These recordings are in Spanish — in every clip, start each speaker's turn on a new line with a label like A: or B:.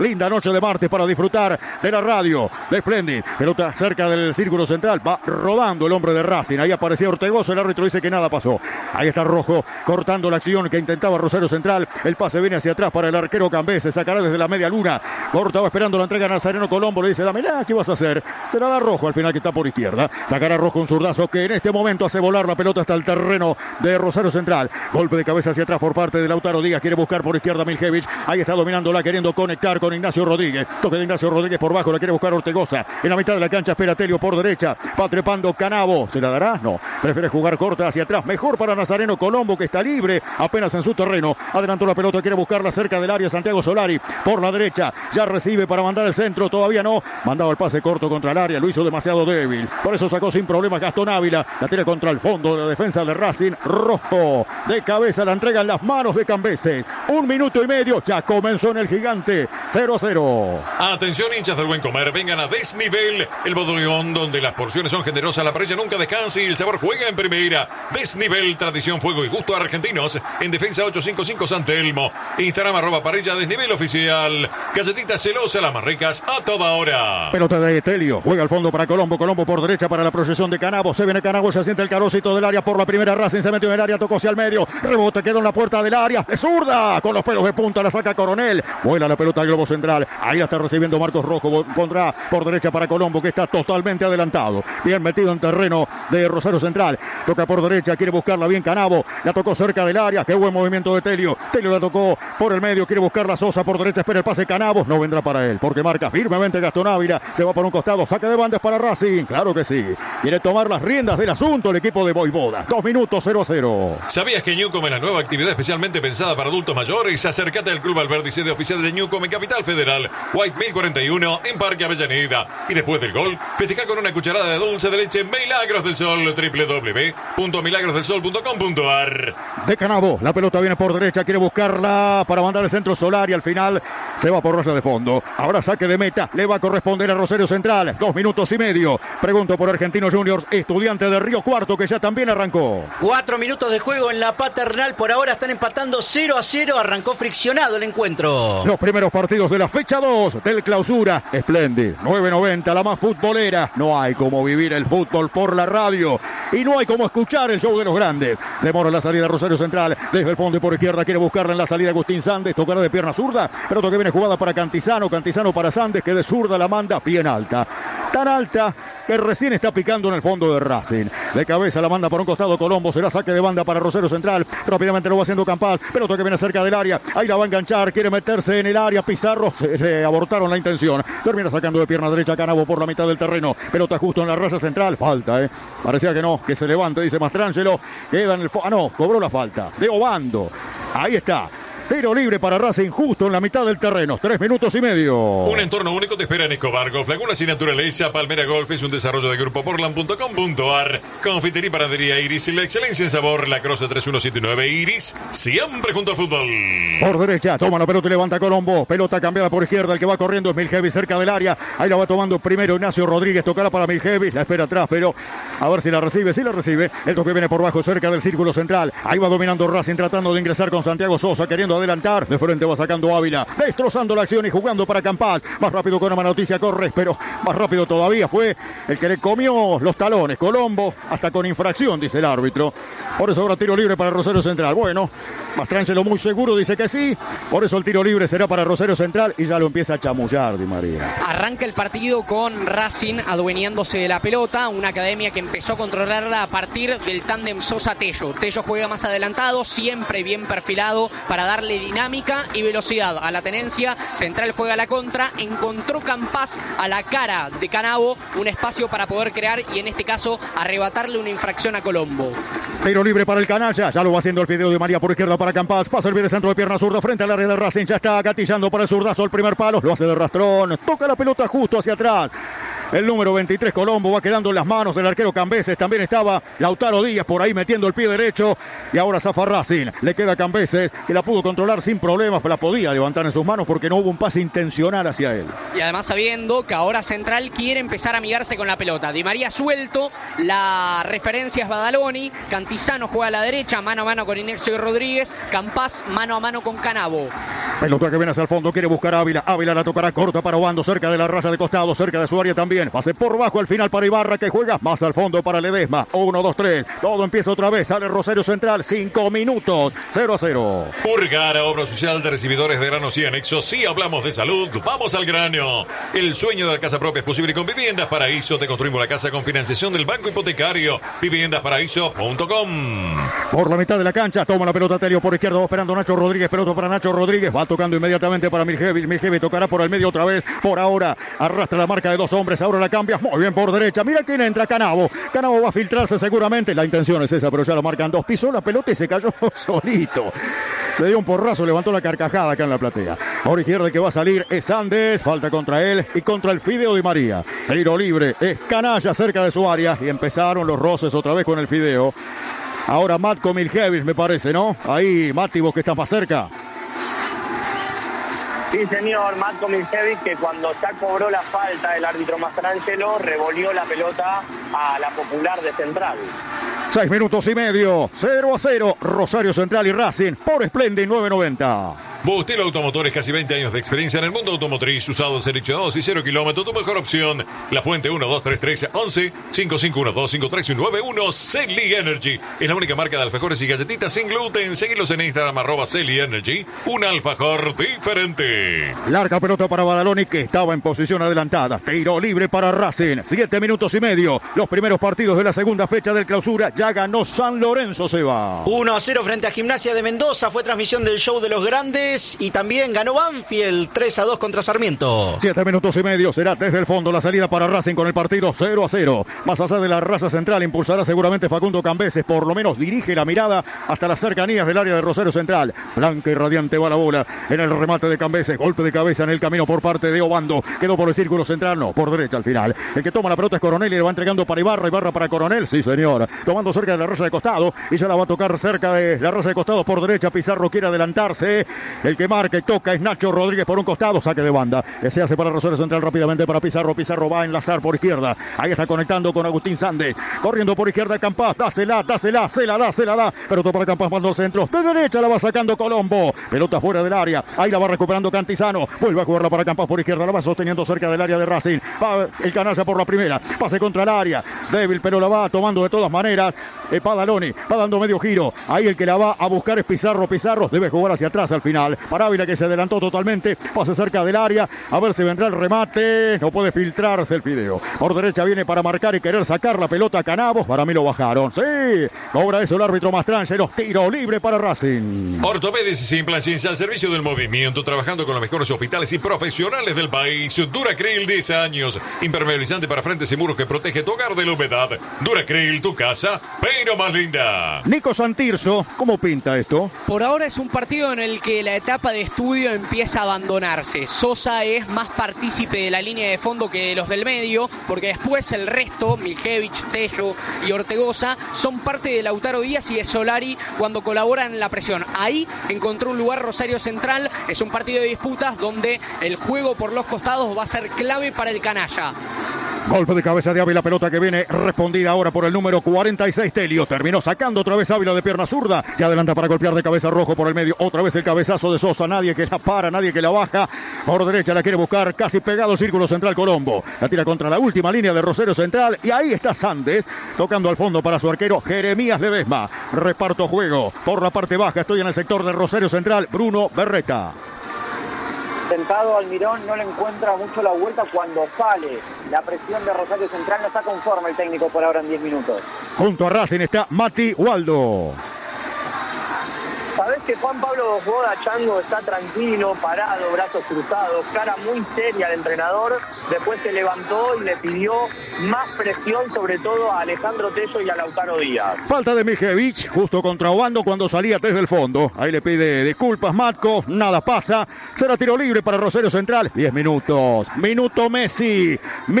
A: Linda noche de martes para disfrutar de la radio de Splendid. Pelota cerca del círculo central. Va rodando el hombre de Racing. Ahí aparecía Ortegoza. El árbitro dice que nada pasó. Ahí está Rojo cortando la acción que intentaba Rosario Central. El pase viene hacia atrás para el arquero Cambés. Se sacará desde la media luna. Cortaba esperando la entrega Nazareno Colombo. Le dice, dame, ¿qué vas a hacer? Se la da Rojo al final, que está por izquierda. Sacará Rojo un zurdazo que en este momento hace volar la pelota hasta el terreno de Rosario Central. Golpe de cabeza hacia atrás por parte de Lautaro Díaz. Quiere buscar por izquierda Miljevich. Ahí está dominándola, queriendo conectar con Ignacio Rodríguez. Toque de Ignacio Rodríguez por bajo. La quiere buscar Ortegoza. En la mitad de la cancha espera Telio por derecha. Va trepando Canavo. ¿Se la dará? No. Prefiere jugar corta hacia atrás. Mejor para Nazareno Colombo, que está libre apenas en su terreno. Adelantó la pelota. Quiere buscarla cerca del área. Santiago Solari por la derecha. Ya recibe para mandar el centro. Todavía no. Mandaba el pase corto contra el área. Lo hizo demasiado débil. Por eso sacó sin problemas Gastón Ávila. La tiene contra el fondo de la defensa de Racing. Rojo de cabeza. La entrega en las manos de Cambeses. 1 minuto y medio. Ya comenzó en el Gigante. 0-0.
B: Atención, hinchas del buen comer. Vengan a Desnivel, el bodegón donde las porciones son generosas, la parrilla nunca descansa y el sabor juega en primera. Desnivel, tradición, fuego y gusto argentinos. En Defensa 855 San Telmo. Instagram @parrilla Desnivel oficial. Galletitas celosas, las más ricas a toda hora.
A: Pelota de Telio. Juega al fondo para Colombo. Colombo por derecha para la proyección de Canavo. Se viene Canavo. Ya siente el calorcito del área por la primera. Racing se metió en el área. Tocó hacia el medio. Rebote. Quedó en la puerta del área. Es zurda. Con los pelos de punta. La saca Coronel. Vuela la pelota al globo central. Ahí la está recibiendo Marcos Rojo. Pondrá por derecha para Colombo, que está totalmente adelantado. Bien metido en terreno de Rosario Central. Toca por derecha. Quiere buscarla bien Canavo. La tocó cerca del área. Qué buen movimiento de Telio. Telio la tocó por el medio. Quiere buscarla Sosa por derecha. Espera el pase Canavo. No vendrá para él, porque marca firmemente Gastón Ávila. Se va por un costado. Saque de bandas para Racing. Claro que sí. Quiere tomar las riendas del asunto el equipo de Voivoda. 2 minutos 0-0.
B: ¿Sabías que Newcom es la nueva actividad especialmente pensada para adultos mayores? Acércate al Club Alberdi, sede oficial de Newcom en Capital Federal. White 1041 en Parque Avellaneda. Y después del gol, festeja con una cucharada de dulce de leche Milagros del Sol. www.milagrosdelsol.com.ar.
A: De Canavo, la pelota viene por derecha, quiere buscarla para mandar el centro solar y al final se va por raya de fondo. Ahora saque de meta, le va a corresponder a Rosario Central. 2 minutos y medio. Pregunto por Argentinos Juniors, Estudiante de Río Cuarto, que ya también arrancó.
C: 4 minutos de juego en la Paternal. Por ahora están empatando 0-0. Arrancó friccionado el encuentro.
A: Los primeros partidos de la fecha 2 del Clausura. Splendid, 990, la más futbolera. No hay como vivir el fútbol por la radio y no hay como escuchar el show de los grandes. Demora la salida Rosario Central desde el fondo y por izquierda. Quiere buscarla en la salida Agustín Sandes. Tocará de pierna zurda. Pelota que viene jugada para Cantizano. Cantizano para Sandes, que de zurda la manda bien alta. Tan alta que recién está picando en el fondo de Racing. De cabeza la manda por un costado Colombo. Será saque de banda para Rosario Central. Rápidamente lo va haciendo Campas. Pelota que viene cerca del área. Ahí la va a enganchar. Quiere meterse en el área. Pizarro. Se abortaron la intención. Termina sacando de pierna derecha Canavo por la mitad del terreno. Pelota justo en la raya central. Falta, Parecía que no. Que se levante, dice Mastrangelo. Queda en el... no, cobró la falta. De Obando. Ahí está. Tiro libre para Racing justo en la mitad del terreno. 3 minutos y medio.
B: Un entorno único te espera en Escobar Golf. Lagunas y Naturaleza. Palmera Golf es un desarrollo de Grupo Portland.com.ar. Confitería y panadería Iris. La excelencia en sabor. La Croce 3179 Iris. Siempre junto al fútbol.
A: Por derecha. Toma la pelota y levanta Colombo. Pelota cambiada por izquierda. El que va corriendo es Miljevich cerca del área. Ahí la va tomando primero Ignacio Rodríguez. Tocará para Miljevich. La espera atrás, pero a ver si la recibe. Si la recibe. El toque viene por bajo cerca del círculo central. Ahí va dominando Racing tratando de ingresar con Santiago Sosa. Queriendo adelantar, de frente va sacando Ávila, destrozando la acción y jugando para Campas, más rápido con una noticia corre, pero más rápido todavía fue el que le comió los talones, Colombo, hasta con infracción, dice el árbitro. Por eso ahora tiro libre para Rosario Central. Bueno, Mastrangelo muy seguro dice que sí, por eso el tiro libre será para Rosario Central y ya lo empieza a chamullar Di María.
D: Arranca el partido con Racing adueñándose de la pelota, una academia que empezó a controlarla a partir del tándem Sosa-Tello. Tello juega más adelantado, siempre bien perfilado para darle dinámica y velocidad a la tenencia. Central juega a la contra, encontró Campas a la cara de Canavo, un espacio para poder crear y en este caso arrebatarle una infracción a Colombo.
A: Tiro libre para el canalla, ya lo va haciendo el Fideo de María por izquierda para Campas, pasa el bien de centro de pierna zurda frente al área de Racing, ya está gatillando para el zurdazo, el primer palo, lo hace de rastrón, toca la pelota justo hacia atrás. El número 23 Colombo va quedando en las manos del arquero Cambeses. También estaba Lautaro Díaz por ahí metiendo el pie derecho. Y ahora zafa Racing. Le queda a Cambeses, que la pudo controlar sin problemas. La podía levantar en sus manos porque no hubo un pase intencional hacia él.
D: Y además sabiendo que ahora Central quiere empezar a amigarse con la pelota. Di María suelto. La referencia es Badaloni. Cantizano juega a la derecha, mano a mano con Inexio y Rodríguez. Campás mano a mano con Canavo.
A: Pelota que viene hacia el fondo, quiere buscar a Ávila. Ávila la tocará corta para Obando, cerca de la raya de costado, cerca de su área también. Pase por bajo al final para Ibarra, que juega más al fondo para Ledesma. 1, 2, 3. Todo empieza otra vez. Sale Rosario Central. 5 minutos. 0-0.
B: Urgara, obra social de recibidores de granos y anexos. Si hablamos de salud, vamos al grano. El sueño de la casa propia es posible con Viviendas Paraíso. Te construimos la casa con financiación del Banco Hipotecario. Viviendasparaíso.com.
A: Por la mitad de la cancha, toma la pelota Telio por izquierda, va esperando Nacho Rodríguez, pelota para Nacho Rodríguez, va tocando inmediatamente para Miljevic, Miljevic tocará por el medio otra vez, por ahora arrastra la marca de 2 hombres, ahora la cambia, muy bien por derecha, mira quién entra, Canavo va a filtrarse seguramente, la intención es esa, pero ya lo marcan 2, pisó la pelota y se cayó solito. Se dio un porrazo, levantó la carcajada acá en la platea. Por izquierda que va a salir es Andes, falta contra él y contra el Fideo Di María. Tiro libre, es Canalla cerca de su área y empezaron los roces otra vez con el Fideo. Ahora Matko Miljevic me parece, ¿no? Ahí Mati, vos que estás más cerca.
E: Sí, señor, Matko Miljevic, que cuando ya cobró la falta el árbitro Mastrangelo, revolvió la pelota a la Popular de Central.
A: 6 minutos y medio, 0-0, Rosario Central y Racing por Splendid 990.
B: Bustelo Automotores, casi 20 años de experiencia en el mundo automotriz, usados seleccionados y 0 kilómetros, tu mejor opción. La Fuente 1-2-3-3-11-5512-53191, Celi Energy. Es la única marca de alfajores y galletitas sin gluten. Seguilos en Instagram, @Celi Energy, un alfajor diferente.
A: Larga pelota para Badaloni, que estaba en posición adelantada. Tiro libre para Racing, 7 minutos y medio. Los primeros partidos de la segunda fecha del clausura, ya ganó San Lorenzo, se va.
C: 1-0 frente a Gimnasia de Mendoza, fue transmisión del show de los grandes. Y también ganó Banfield 3-2 contra Sarmiento.
A: 7 minutos y medio, será desde el fondo la salida para Racing con el partido 0-0. Más allá de la raya central impulsará seguramente Facundo Cambeses, por lo menos dirige la mirada hasta las cercanías del área de Rosario Central. Blanca y radiante va la bola en el remate de Cambeses, golpe de cabeza en el camino por parte de Obando, quedó por el círculo central, no, por derecha al final. El que toma la pelota es Coronel y le va entregando para Ibarra, Ibarra para Coronel, sí señor, tomando cerca de la raya de costado y ya la va a tocar cerca de la raya de costado por derecha. Pizarro quiere adelantarse. El que marca y toca es Nacho Rodríguez por un costado, saque de banda. Se hace para Rosario Central rápidamente para Pizarro. Pizarro va a enlazar por izquierda. Ahí está conectando con Agustín Sández. Corriendo por izquierda Campás. Dásela, se la da. Pelota para Campás, mando al centro. De derecha la va sacando Colombo. Pelota fuera del área. Ahí la va recuperando Cantizano. Vuelve a jugarla para Campás por izquierda. La va sosteniendo cerca del área de Racing. Va el Canalla por la primera. Pase contra el área. Débil, pero la va tomando de todas maneras. Badaloni va dando medio giro. Ahí el que la va a buscar es Pizarro. Pizarro debe jugar hacia atrás al final. Para Ávila, que se adelantó totalmente, pase cerca del área, a ver si vendrá el remate, no puede filtrarse el Fideo. Por derecha viene para marcar y querer sacar la pelota a Canavos, para mí lo bajaron, sí, cobra eso el árbitro Mastrangelo, tiro libre para Racing.
B: Ortopedia y Implantes al servicio del movimiento, trabajando con los mejores hospitales y profesionales del país. Duracryl, 10 años, impermeabilizante para frentes y muros que protege tu hogar de la humedad. Duracryl, tu casa, pero más linda.
A: Nico Santirso, ¿cómo pinta esto?
D: Por ahora es un partido en el que la etapa de estudio empieza a abandonarse. Sosa es más partícipe de la línea de fondo que de los del medio, porque después el resto, Miljevic, Tello y Ortegoza, son parte de Lautaro Díaz y de Solari cuando colaboran en la presión. Ahí encontró un lugar Rosario Central. Es un partido de disputas donde el juego por los costados va a ser clave para el Canalla.
A: Golpe de cabeza de Ávila, pelota que viene respondida ahora por el número 46, Telio. Terminó sacando otra vez Ávila de pierna zurda. Se adelanta para golpear de cabeza Rojo por el medio. Otra vez el cabezazo de Sosa. Nadie que la para, nadie que la baja. Por derecha la quiere buscar, casi pegado círculo central Colombo. La tira contra la última línea de Rosario Central. Y ahí está Sández, tocando al fondo para su arquero Jeremías Ledesma. Reparto juego por la parte baja. Estoy en el sector de Rosario Central. Bruno Berreta.
E: Sentado Almirón, no le encuentra mucho la vuelta cuando sale. La presión de Rosario Central no está conforme el técnico por ahora en 10 minutos.
A: Junto a Racing está Mati Waldo.
E: ¿Sabés ves que Juan Pablo Boda Chango está tranquilo, parado, brazos cruzados, cara muy seria al entrenador. Después se levantó y le pidió más presión, sobre todo a Alejandro Tello y a Lautaro Díaz.
A: Falta de Mijevic, justo contra Obando cuando salía desde el fondo. Ahí le pide disculpas Matko, nada pasa. Será tiro libre para Rosario Central. 10 minutos. Minuto Messi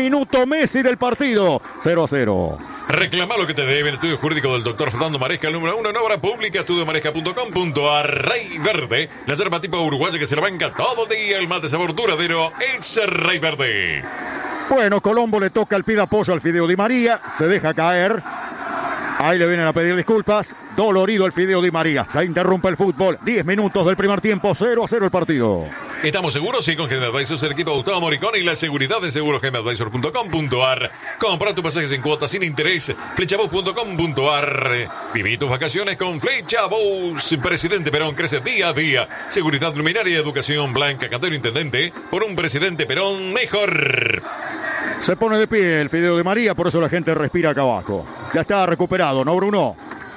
A: del partido. 0-0.
B: Reclama lo que te debe. El estudio jurídico del doctor Fernando Maresca, el número 1 en obra pública, estudiomaresca.com.ar. Rey Verde, la yerba tipo uruguaya que se la banca todo el día. El mate sabor duradero es Rey Verde.
A: Bueno, Colombo le toca el pide apoyo al Fideo Di María. Se deja caer. Ahí le vienen a pedir disculpas. Dolorido el Fideo Di María. Se interrumpe el fútbol. 10 minutos del primer tiempo. 0-0 el partido.
B: ¿Estamos seguros? Sí, con GM Advisors, el equipo de Gustavo Moricón y la seguridad de segurosgmadvisor.com.ar. Compra tus pasajes en cuotas sin interés. Flechabus.com.ar. Viví tus vacaciones con Flechabus. Presidente Perón crece día a día. Seguridad luminaria y educación. Blanca Cantero Intendente. Por un Presidente Perón mejor.
A: Se pone de pie el Fideo Di María, por eso la gente respira acá abajo. Ya está recuperado, ¿no, Bruno?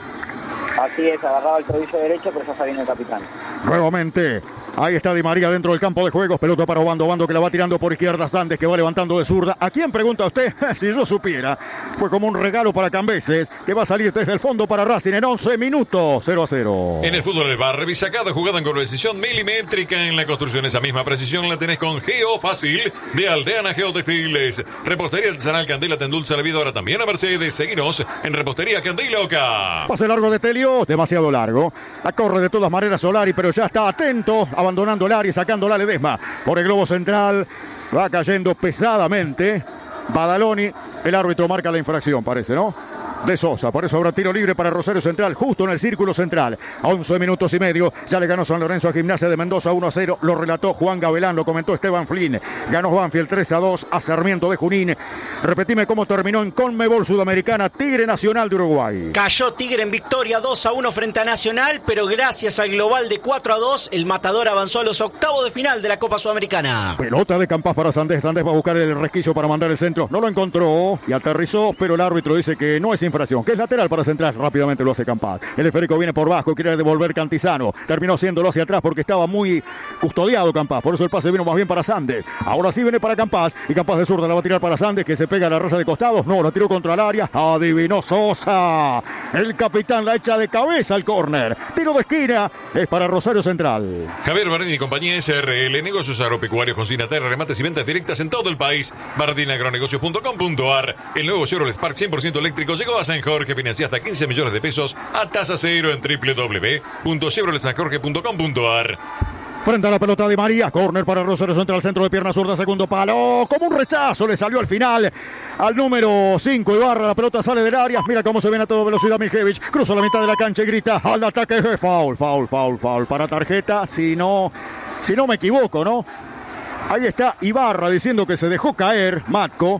F: Así es, agarrado el tobillo derecho, pero ya está bien el capitán.
A: Nuevamente, ahí está Di María dentro del campo de juegos. Pelota para Obando. Obando que la va tirando por izquierda. Sandes que va levantando de zurda. ¿A quién pregunta usted? Si yo supiera. Fue como un regalo para Cambeses, que va a salir desde el fondo para Racing en 11 minutos. 0-0.
B: En el fútbol del bar, revisa cada jugada con precisión milimétrica. En la construcción, esa misma precisión la tenés con Geo Fácil de Aldeana Geotextiles. Repostería Artesanal Candela te endulza la vida ahora también a Mercedes. Seguinos en Repostería Candela Oca.
A: Pase largo de Telio, demasiado largo. La corre de todas maneras Solari, pero ya está atento, abandonando el área y sacando la Ledesma. Por el globo central, va cayendo pesadamente Badaloni. El árbitro marca la infracción, parece, ¿no? De Sosa, por eso habrá tiro libre para Rosario Central, justo en el círculo central. A 11 minutos y medio, ya le ganó San Lorenzo a Gimnasia de Mendoza 1-0. Lo relató Juan Gavelán, lo comentó Esteban Flynn. Ganó Banfield 3-2 a Sarmiento de Junín. Repetime cómo terminó en Conmebol Sudamericana. Tigre Nacional de Uruguay.
C: Cayó Tigre en victoria 2-1 frente a Nacional, pero gracias al global de 4-2, el Matador avanzó a los octavos de final de la Copa Sudamericana.
A: Pelota de Campas para Sandes. Sandes va a buscar el resquicio para mandar el centro. No lo encontró y aterrizó, pero el árbitro dice que no es infracción, que es lateral para Central. Rápidamente lo hace Campas. El esférico viene por bajo, quiere devolver Cantizano. Terminó haciéndolo hacia atrás porque estaba muy custodiado Campas. Por eso el pase vino más bien para Sandes. Ahora sí viene para Campas. Y Campas de zurda la va a tirar para Sandes, que se pega a la raya de costados. No, la tiró contra el área. Adivinó Sosa. El capitán la echa de cabeza al córner. Tiro de esquina. Es para Rosario Central.
B: Javier Bardini y compañía SRL. Negocios agropecuarios con Sinaterra, remates y ventas directas en todo el país. bardiniagronegocios.com.ar. El nuevo Chevrolet Spark 100% eléctrico llegó a San Jorge, que financia hasta 15 millones de pesos a tasa cero en www.chevroletsanjorge.com.ar.
A: Frente a la pelota de María, córner para Rosario Central, centro de pierna zurda, segundo palo, como un rechazo, le salió al final al número 5 Ibarra, la pelota sale del área, mira cómo se viene a toda velocidad Mijevic, cruza la mitad de la cancha y grita al ataque, foul, para tarjeta, si no me equivoco, ¿no? Ahí está Ibarra diciendo que se dejó caer Matko,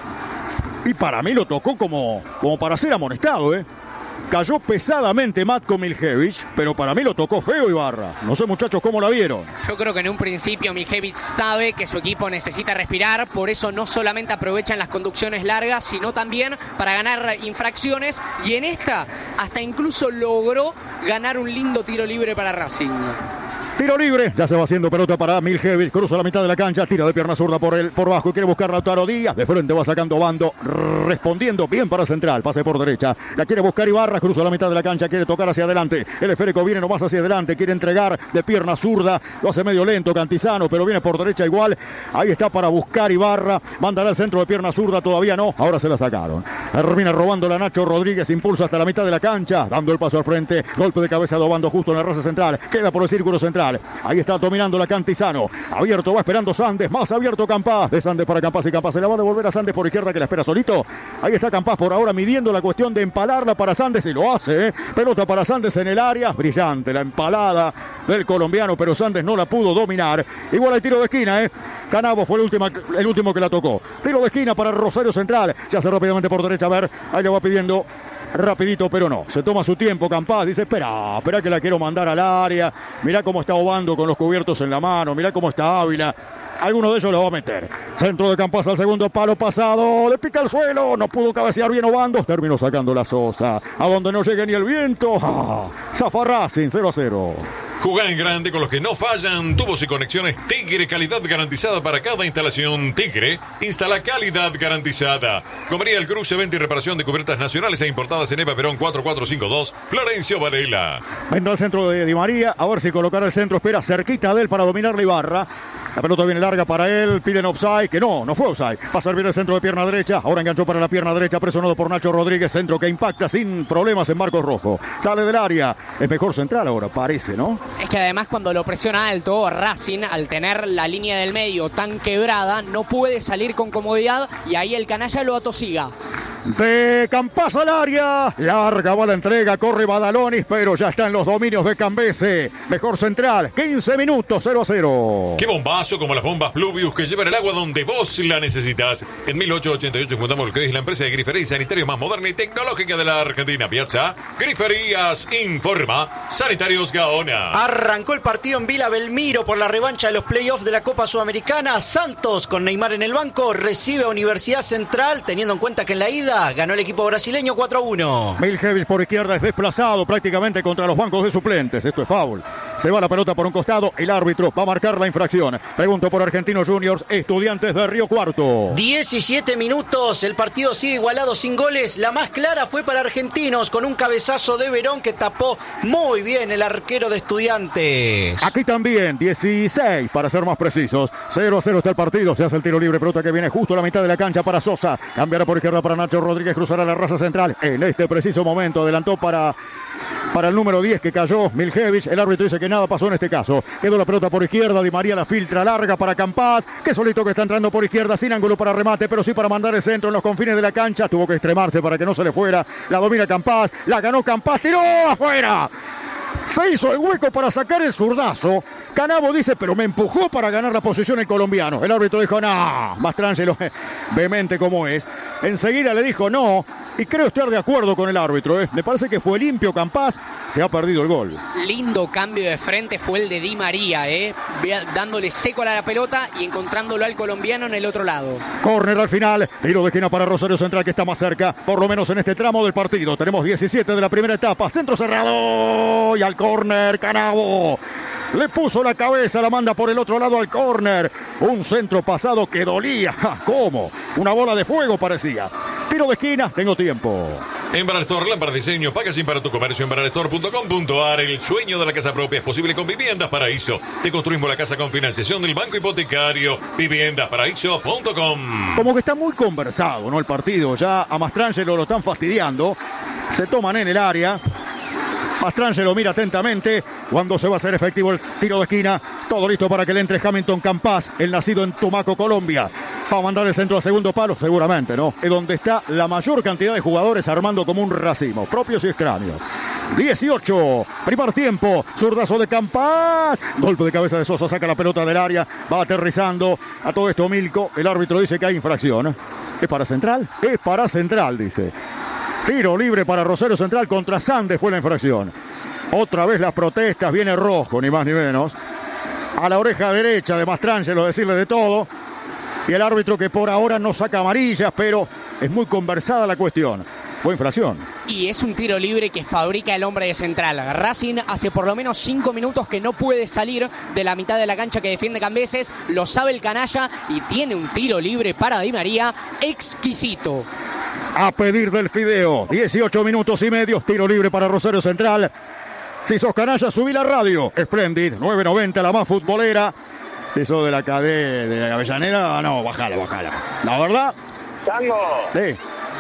A: y para mí lo tocó como para ser amonestado, ¿eh? Cayó pesadamente Matko Miljevic, pero para mí lo tocó feo Ibarra. No sé, muchachos, cómo la vieron.
D: Yo creo que en un principio Miljevic sabe que su equipo necesita respirar, por eso no solamente aprovechan las conducciones largas, sino también para ganar infracciones, y en esta hasta incluso logró ganar un lindo tiro libre para Racing.
A: Tiro libre, ya se va haciendo pelota para Miljevic, cruza la mitad de la cancha, tira de pierna zurda por bajo y quiere buscar Lautaro Díaz, de frente va sacando Bando, respondiendo bien para Central, pase por derecha, la quiere buscar Ibarra, cruza la mitad de la cancha, quiere tocar hacia adelante, el esférico viene nomás hacia adelante, quiere entregar de pierna zurda, lo hace medio lento Cantizano, pero viene por derecha igual, ahí está para buscar Ibarra, mandará el centro de pierna zurda, todavía no, ahora se la sacaron, termina robando la Nacho Rodríguez, impulsa hasta la mitad de la cancha, dando el paso al frente, golpe de cabeza de Obando justo en la raza central, queda por el círculo central. Ahí está dominando la Cantizano. Abierto, va esperando Sandes. Más abierto Campas. De Sandes para Campas y Campas se la va a devolver a Sandes por izquierda que la espera solito. Ahí está Campas por ahora midiendo la cuestión de empalarla para Sandes y lo hace. Pelota para Sandes en el área. Brillante la empalada del colombiano, pero Sandes no la pudo dominar. Igual hay tiro de esquina, Canavo fue el último que la tocó. Tiro de esquina para Rosario Central. Ya se rápidamente por derecha, a ver, ahí le va pidiendo rapidito, pero no. Se toma su tiempo Campás, dice, espera que la quiero mandar al área. Mirá cómo está Obando con los cubiertos en la mano, mirá cómo está Ávila. Alguno de ellos lo va a meter. Centro de Campás al segundo palo pasado. Le pica al suelo. No pudo cabecear bien Obando. Terminó sacando la Sosa. A donde no llegue ni el viento. Zafa Racing 0-0.
B: Jugá en grande con los que no fallan. Tubos y conexiones Tigre, calidad garantizada para cada instalación. Tigre, instala calidad garantizada. Comería El Cruce, venta y reparación de cubiertas nacionales e importadas en Eva Perón 4452, Florencio Varela.
A: Entra al centro de Di María, a ver si colocará el centro. Espera cerquita de él para dominar la Ibarra. La pelota viene larga para él, piden offside, que no fue offside. Va a servir el centro de pierna derecha, ahora enganchó para la pierna derecha, presionado por Nacho Rodríguez, centro que impacta sin problemas en Marcos Rojo. Sale del área, es mejor central ahora, parece, ¿no?
D: Es que además cuando lo presiona alto, Racing, al tener la línea del medio tan quebrada, no puede salir con comodidad y ahí el canalla lo atosiga.
A: De Campás al área, larga va la entrega, corre Badalonis, pero ya está en los dominios de Cambese. Mejor central, 15 minutos, 0-0.
B: Qué bombazo como las bombas Pluvius que llevan el agua donde vos la necesitas. En 1888 fundamos lo que es la empresa de grifería y sanitarios más moderna y tecnológica de la Argentina. Piazza Griferías informa Sanitarios Gaona.
C: Arrancó el partido en Vila Belmiro por la revancha de los playoffs de la Copa Sudamericana. Santos, con Neymar en el banco, recibe a Universidad Central, teniendo en cuenta que en la ida ganó el equipo brasileño 4-1.
A: Miljevic por izquierda es desplazado prácticamente contra los bancos de suplentes. Esto es foul. Se va la pelota por un costado. El árbitro va a marcar la infracción. Pregunto por Argentinos Juniors, Estudiantes de Río Cuarto.
C: 17 minutos. El partido sigue igualado sin goles. La más clara fue para Argentinos con un cabezazo de Verón que tapó muy bien el arquero de Estudiantes.
A: Aquí también 16 para ser más precisos. 0-0 está el partido. Se hace el tiro libre. Pelota que viene justo a la mitad de la cancha para Sosa. Cambiará por izquierda para Nacho Rodríguez, cruzará la raza central. En este preciso momento adelantó para el número 10 que cayó Miljevic. El árbitro dice que nada pasó en este caso. Quedó la pelota por izquierda. Di María la filtra larga para Campás, que solito que está entrando por izquierda, sin ángulo para remate, pero sí para mandar el centro en los confines de la cancha. Tuvo que extremarse para que no se le fuera. La domina Campás, la ganó Campás, tiró afuera. Se hizo el hueco para sacar el zurdazo. Canavo dice, pero me empujó para ganar la posición el colombiano. El árbitro dijo, no, Mastrangelo, vehemente como es. Enseguida le dijo no, y creo estar de acuerdo con el árbitro. Me parece que fue limpio Campás, se ha perdido el gol.
D: Lindo cambio de frente fue el de Di María, dándole seco a la pelota y encontrándolo al colombiano en el otro lado.
A: Córner al final, tiro de esquina para Rosario Central, que está más cerca, por lo menos en este tramo del partido. Tenemos 17 de la primera etapa, centro cerrado y al córner Canavo. Le puso la cabeza, la manda por el otro lado al córner. Un centro pasado que dolía. ¿Cómo? Una bola de fuego parecía. Tiro de esquina, tengo tiempo.
B: En Baralestor, lámparas de diseño, packaging para tu comercio en baralestor.com.ar. El sueño de la casa propia es posible con Viviendas Paraíso. Te construimos la casa con financiación del Banco Hipotecario. Viviendasparaíso.com.
A: Como que está muy conversado, ¿no? El partido. Ya a Mastrangelo lo están fastidiando. Se toman en el área. Mastrangelo mira atentamente cuando se va a hacer efectivo el tiro de esquina. Todo listo para que le entre Hamilton Campás, el nacido en Tumaco, Colombia. Va a mandar el centro a segundo palo, seguramente, ¿no? Es donde está la mayor cantidad de jugadores armando como un racimo, propios y extraños. 18, primer tiempo, zurdazo de Campás. Golpe de cabeza de Sosa, saca la pelota del área, va aterrizando. A todo esto Milko, el árbitro dice que hay infracción. ¿Es para Central? Es para Central, dice. Tiro libre para Rosario Central, contra Sandes fue la infracción. Otra vez las protestas, viene Rojo, ni más ni menos. A la oreja derecha de Mastrangelo decirle de todo. Y el árbitro que por ahora no saca amarillas, pero es muy conversada la cuestión. Fue infracción.
D: Y es un tiro libre que fabrica el hombre de Central. Racing hace por lo menos 5 minutos que no puede salir de la mitad de la cancha que defiende Cambeses. Lo sabe el canalla y tiene un tiro libre para Di María exquisito.
A: A pedir del Fideo, 18 minutos y medio, tiro libre para Rosario Central. Si sos canalla, subí la radio. Splendid, 990, la más futbolera. Si sos de la cadena de Avellaneda, no, bajala. La verdad.
E: Chango.
A: Sí.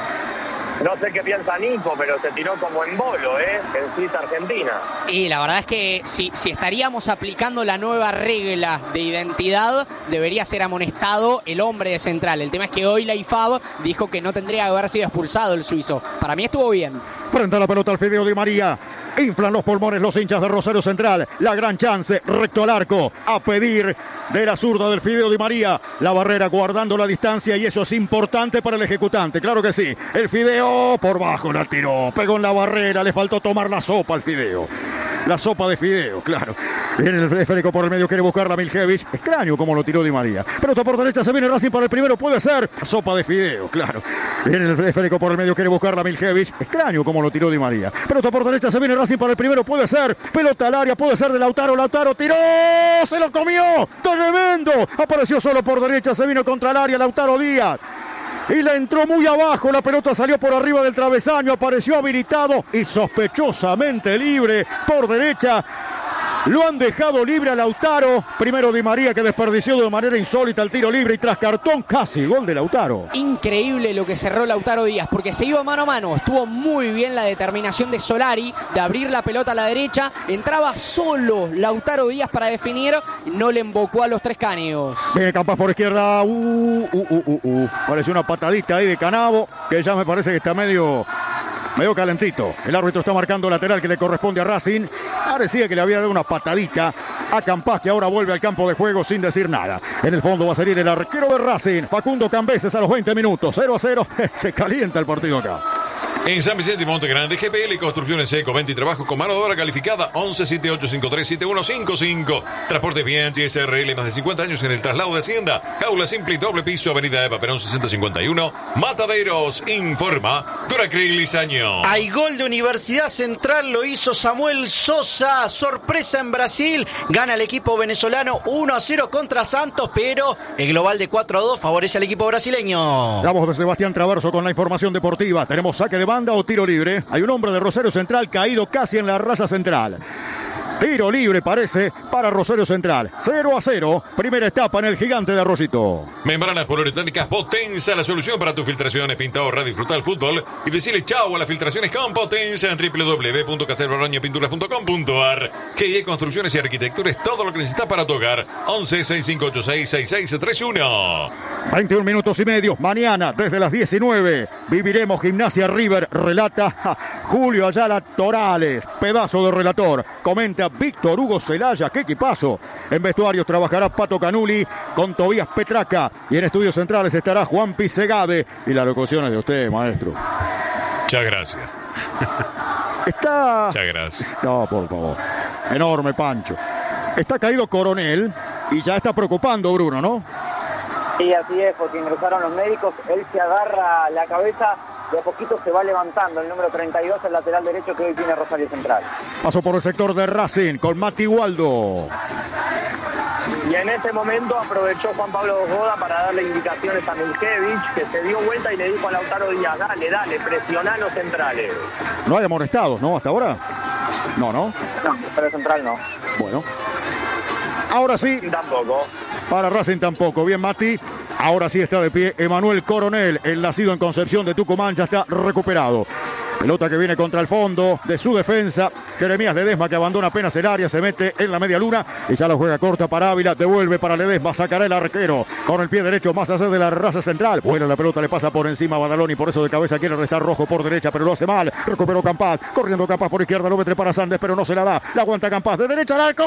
E: No sé qué piensa Nico, pero se tiró como en bolo, en Suiza, Argentina.
D: Y la verdad es que si estaríamos aplicando la nueva regla de identidad, debería ser amonestado el hombre de Central. El tema es que hoy la IFAB dijo que no tendría que haber sido expulsado el suizo. Para mí estuvo bien.
A: Frente a la pelota al Fideo Di María. Inflan los pulmones los hinchas de Rosario Central. La gran chance, recto al arco, a pedir de la zurda del Fideo Di María. La barrera guardando la distancia y eso es importante para el ejecutante. Claro que sí. El Fideo por bajo la tiró. Pegó en la barrera. Le faltó tomar la sopa al Fideo. La sopa de fideo, claro. Viene el esférico por el medio, quiere buscarla Miljevic. Extraño como lo tiró Di María. Pelota por derecha, se viene Racing para el primero, puede ser. Sopa de fideo, claro. Viene el esférico por el medio, quiere buscarla Miljevic. Extraño como lo tiró Di María. Pelota por derecha, se viene Racing para el primero, puede ser. Pelota al área, puede ser de Lautaro. Lautaro tiró, se lo comió. Tremendo. Apareció solo por derecha, se vino contra el área Lautaro Díaz. Y la entró muy abajo, la pelota salió por arriba del travesaño, apareció habilitado y sospechosamente libre por derecha. Lo han dejado libre a Lautaro. Primero Di María, que desperdició de manera insólita el tiro libre y tras cartón casi gol de Lautaro.
D: Increíble lo que cerró Lautaro Díaz, porque se iba mano a mano. Estuvo muy bien la determinación de Solari de abrir la pelota a la derecha. Entraba solo Lautaro Díaz para definir. No le embocó a los tres caños.
A: Viene Campas por izquierda. Parece una patadita ahí de Canavo, que ya me parece que está medio calentito. El árbitro está marcando lateral que le corresponde a Racing. Parecía que le había dado una patadita a Campas, que ahora vuelve al campo de juego sin decir nada. En el fondo va a salir el arquero de Racing, Facundo Cambeses, a los 20 minutos. 0-0. Se calienta el partido acá.
B: En San Vicente y Monte Grande, GPL Construcciones Seco, venta y trabajo con mano de obra calificada 1178537155. Transporte Bianchi SRL, más de 50 años en el traslado de Hacienda. Jaula simple y doble piso, Avenida Eva Perón 6051. Mataderos informa Duracril Lizaño.
C: Hay gol de Universidad Central, lo hizo Samuel Sosa. Sorpresa en Brasil. Gana el equipo venezolano 1-0 contra Santos, pero el global de 4-2 favorece al equipo brasileño.
A: La voz de Sebastián Traverso con la información deportiva. Tenemos saque de banda o tiro libre. Hay un hombre de Rosario Central caído casi en la raya central. Tiro libre parece para Rosario Central. 0-0. Primera etapa en el Gigante de Arroyito.
B: Membranas poliuretánicas Potenza, la solución para tus filtraciones. Pinta, ahorra, disfruta el fútbol y decirle chau a las filtraciones con Potenza en www.castelbarañapinturas.com.ar. GIE Construcciones y Arquitectura es todo lo que necesitas para tu hogar. 11-6586-6631.
A: 21 minutos y medio. Mañana, desde las 19, viviremos Gimnasia River. Relata Julio Ayala Torales. Pedazo de relator. Comenta Víctor Hugo Celaya. ¡Qué equipazo! En vestuarios trabajará Pato Canuli con Tobías Petraca. Y en estudios centrales estará Juan Pisegade. Y la locución es de usted, maestro.
B: Muchas gracias.
A: Está...
B: Muchas gracias.
A: No, por favor. Enorme, Pancho. Está caído Coronel y ya está preocupando Bruno, ¿no?
F: Sí, así es, porque ingresaron los médicos, él se agarra la cabeza, de a poquito se va levantando el número 32, el lateral derecho que hoy tiene Rosario Central.
A: Pasó por el sector de Racing con Mati Waldo.
E: Y en ese momento aprovechó Juan Pablo Goda para darle indicaciones a Miljevic, que se dio vuelta y le dijo a Lautaro Díaz, dale, presioná los centrales.
A: No hay amonestados, ¿no? ¿Hasta ahora? No.
F: No, pero Central no.
A: Bueno. Ahora sí.
E: Tampoco.
A: Para Racing tampoco. Bien, Mati. Ahora sí está de pie Emanuel Coronel, el nacido en Concepción de Tucumán, ya está recuperado. Pelota que viene contra el fondo de su defensa. Jeremías Ledesma, que abandona apenas el área, se mete en la media luna y ya la juega corta para Ávila. Devuelve para Ledesma, sacará el arquero con el pie derecho más allá de la raya central. Vuela la pelota, le pasa por encima a Badaloni, por eso de cabeza quiere restar Rojo por derecha, pero lo hace mal. Recuperó Campas, corriendo Campas por izquierda, lo mete para Sandes, pero no se la da. La aguanta Campas, de derecha al arco.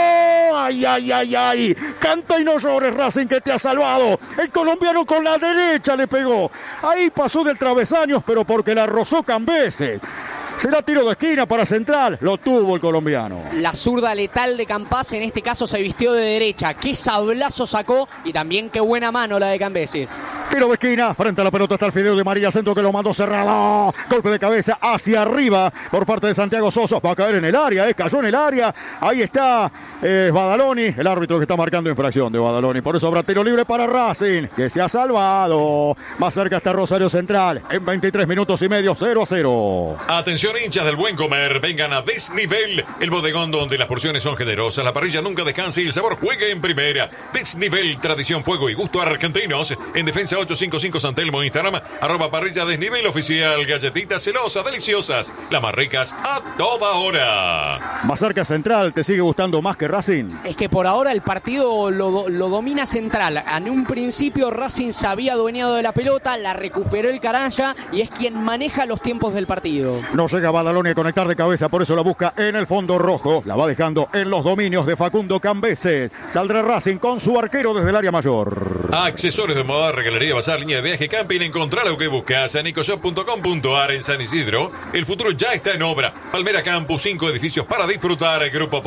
A: ¡Ay! Canta y no llores, Racing, que te ha salvado. El colombiano con la derecha le pegó. Ahí pasó del travesaño, pero porque la rozó Cambeses. Será tiro de esquina para Central. Lo tuvo el colombiano.
D: La zurda letal de Campas en este caso se vistió de derecha. Qué sablazo sacó y también qué buena mano la de Cambeses.
A: Tiro de esquina. Frente a la pelota está el Fideo de María. Centro que lo mandó cerrado. Golpe de cabeza hacia arriba por parte de Santiago Sosa. Va a caer en el área. Cayó en el área. Ahí está Badaloni. El árbitro que está marcando infracción de Badaloni. Por eso habrá tiro libre para Racing, que se ha salvado. Más cerca está Rosario Central. En 23 minutos y medio. 0-0.
B: Atención, hinchas del buen comer, vengan a Desnivel, el bodegón donde las porciones son generosas, la parrilla nunca descansa y el sabor juega en primera. Desnivel, tradición, fuego y gusto argentinos. En Defensa 855 San Telmo, Instagram, @parrilla Desnivel oficial. Galletitas celosas, deliciosas, las más ricas a toda hora.
A: Más cerca Central, ¿te sigue gustando más que Racing?
D: Es que por ahora el partido lo domina Central. En un principio Racing se había adueñado de la pelota, la recuperó el Caraya y es quien maneja los tiempos del partido.
A: No llega Badaloni a conectar de cabeza, por eso la busca en el fondo rojo. La va dejando en los dominios de Facundo Cambeses. Saldrá Racing con su arquero desde el área mayor.
B: Accesorios de moda, regalería, bazar, línea de viaje, camping. Encontrá lo que buscas en ecoshop.com.ar en San Isidro. El futuro ya está en obra. Palmera Campus, 5 edificios para disfrutar.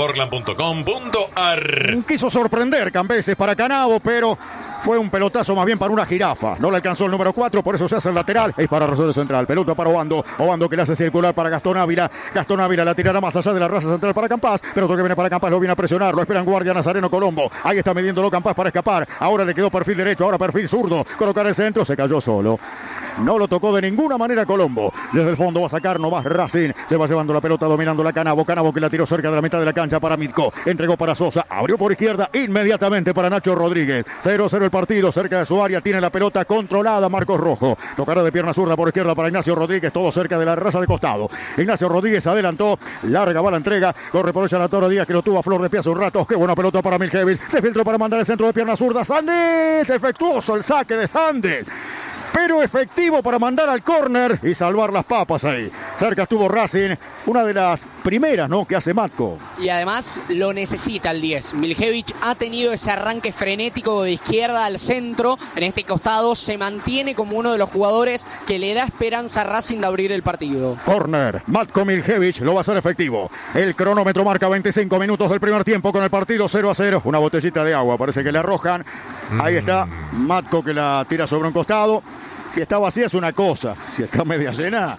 B: Grupoportland.com.ar.
A: Quiso sorprender Cambeses para Canavo, pero fue un pelotazo más bien para una jirafa. No le alcanzó el número 4, por eso se hace el lateral. Es para Rosario Central. Pelota para Obando. Obando que le hace circular para Gastón Ávila. Gastón Ávila la tirará más allá de la raza central para Campás. Pelota que viene para Campás, lo viene a presionar. Lo esperan guardia Nazareno Colombo. Ahí está midiéndolo Campás para escapar. Ahora le quedó perfil derecho, ahora perfil zurdo. Colocar el centro, se cayó solo. No lo tocó de ninguna manera Colombo. Desde el fondo va a sacar nomás Racing. Se va llevando la pelota, dominando la Canavo. Canavo que la tiró cerca de la mitad de la cancha para Mitko. Entregó para Sosa. Abrió por izquierda inmediatamente para Nacho Rodríguez. 0-0 el partido. Cerca de su área tiene la pelota controlada Marcos Rojo. Tocará de pierna zurda por izquierda para Ignacio Rodríguez. Todo cerca de la raza de costado. Ignacio Rodríguez adelantó. Larga va la entrega. Corre por ella la Toro Díaz que lo tuvo a flor de pie hace un rato. Qué buena pelota para Miljevic. Se filtró para mandar el centro de pierna zurda. Sandes. Efectuoso el saque de Sandes, pero efectivo para mandar al córner y salvar las papas ahí. Cerca estuvo Racing, una de las primeras, ¿no?, que hace Matko.
D: Y además lo necesita el 10. Miljevic ha tenido ese arranque frenético de izquierda al centro. En este costado se mantiene como uno de los jugadores que le da esperanza a Racing de abrir el partido.
A: Córner, Matko Miljevic lo va a hacer efectivo. El cronómetro marca 25 minutos del primer tiempo con el partido 0-0. Una botellita de agua, parece que le arrojan. Ahí está Matko que la tira sobre un costado. Si está vacía es una cosa, si está media llena,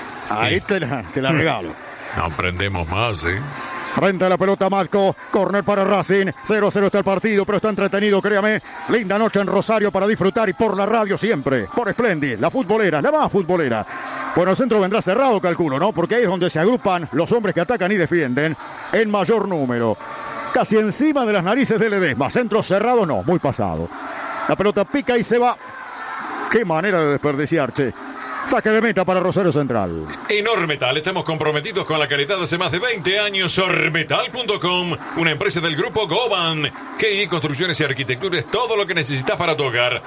A: ahí te la regalo.
B: No aprendemos más, ¿eh?
A: Frente a la pelota Matko, córner para Racing, 0-0 está el partido, pero está entretenido, créame. Linda noche en Rosario para disfrutar y por la radio siempre, por Splendid, la futbolera, la más futbolera. Bueno, el centro vendrá cerrado, calculo, ¿no? Porque ahí es donde se agrupan los hombres que atacan y defienden en mayor número. Casi encima de las narices de Ledesma, centro cerrado no, muy pasado. La pelota pica y se va. Qué manera de desperdiciar, che. Saque de meta para Rosario Central.
B: En Ormetal estamos comprometidos con la calidad hace más de 20 años. Ormetal.com, una empresa del grupo Goban. KI Construcciones y Arquitecturas, todo lo que necesitas para tu hogar.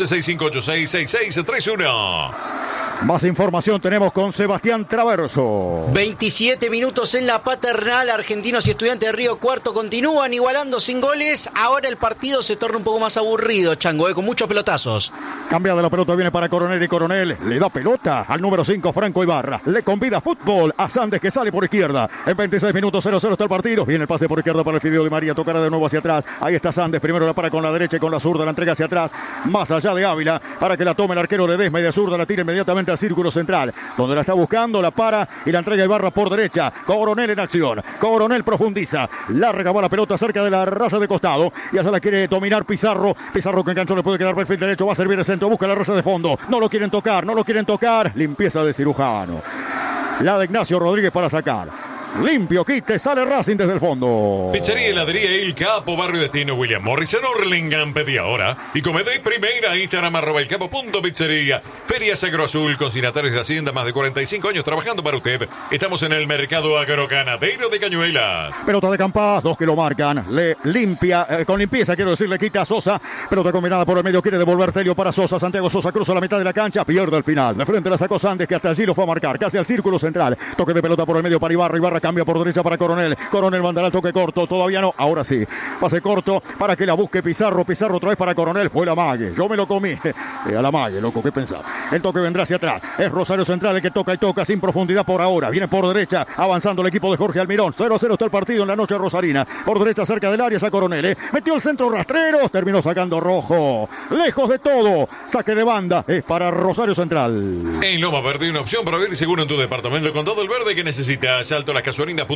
B: 11-6586-6631.
A: Más información tenemos con Sebastián Traverso.
C: 27 minutos en la Paternal. Argentinos y Estudiantes de Río Cuarto continúan igualando sin goles. Ahora el partido se torna un poco más aburrido, Chango, con muchos pelotazos.
A: Cambiada la pelota, viene para Coronel y Coronel le da pelota al número 5, Franco Ibarra. Le convida fútbol a Sandes que sale por izquierda. En 26 minutos 0-0 está el partido. Viene el pase por izquierda para el Fideo de María. Tocará de nuevo hacia atrás. Ahí está Sandes. Primero la para con la derecha y con la zurda. La entrega hacia atrás. Más allá de Ávila para que la tome el arquero Ledesma y de zurda la tira inmediatamente al círculo central. Donde la está buscando, la para y la entrega Ibarra por derecha. Coronel en acción. Coronel profundiza. Larga va la pelota cerca de la raza de costado. Y allá la quiere dominar Pizarro. Pizarro que enganchó, le puede quedar perfil derecho. Va a servir el centro. Busca la raza de fondo. No lo quieren tocar. No lo quieren tocar. Limpieza de cirujano. La de Ignacio Rodríguez para sacar. Limpio quite, sale Racing desde el fondo.
B: Pizzería y heladería El Capo, Barrio Destino, William Morris en Hurlingham. Pedí ahora y come de primera. Instagram @elcapo.pizzería. Ferias Agroazul, consignatarios de Hacienda, más de 45 años trabajando para usted. Estamos en el mercado agroganadero de Cañuelas.
A: Pelota de Campás, dos que lo marcan. Le limpia, con limpieza quiero decir, le quita a Sosa. Pelota combinada por el medio, quiere devolver Telio para Sosa. Santiago Sosa cruza la mitad de la cancha, pierde el final. De frente la sacó Sandes, que hasta allí lo fue a marcar, casi al círculo central. Toque de pelota por el medio para Ibarra. Ibarra cambia por derecha para Coronel. Coronel mandará el toque corto. Todavía no. Ahora sí. Pase corto para que la busque Pizarro. Pizarro otra vez para Coronel. Fue la mague. Yo me lo comí. A la mague, loco. ¿Qué pensaba? El toque vendrá hacia atrás. Es Rosario Central el que toca y toca sin profundidad por ahora. Viene por derecha. Avanzando el equipo de Jorge Almirón. 0-0 está el partido en la noche rosarina. Por derecha cerca del área. Ya Coronel. Metió el centro rastrero. Terminó sacando Rojo. Lejos de todo. Saque de banda. Es para Rosario Central.
B: En Loma Verde, una opción para vivir seguro en tu departamento con todo el verde que necesitas. Salto las gasolinas.com.ar.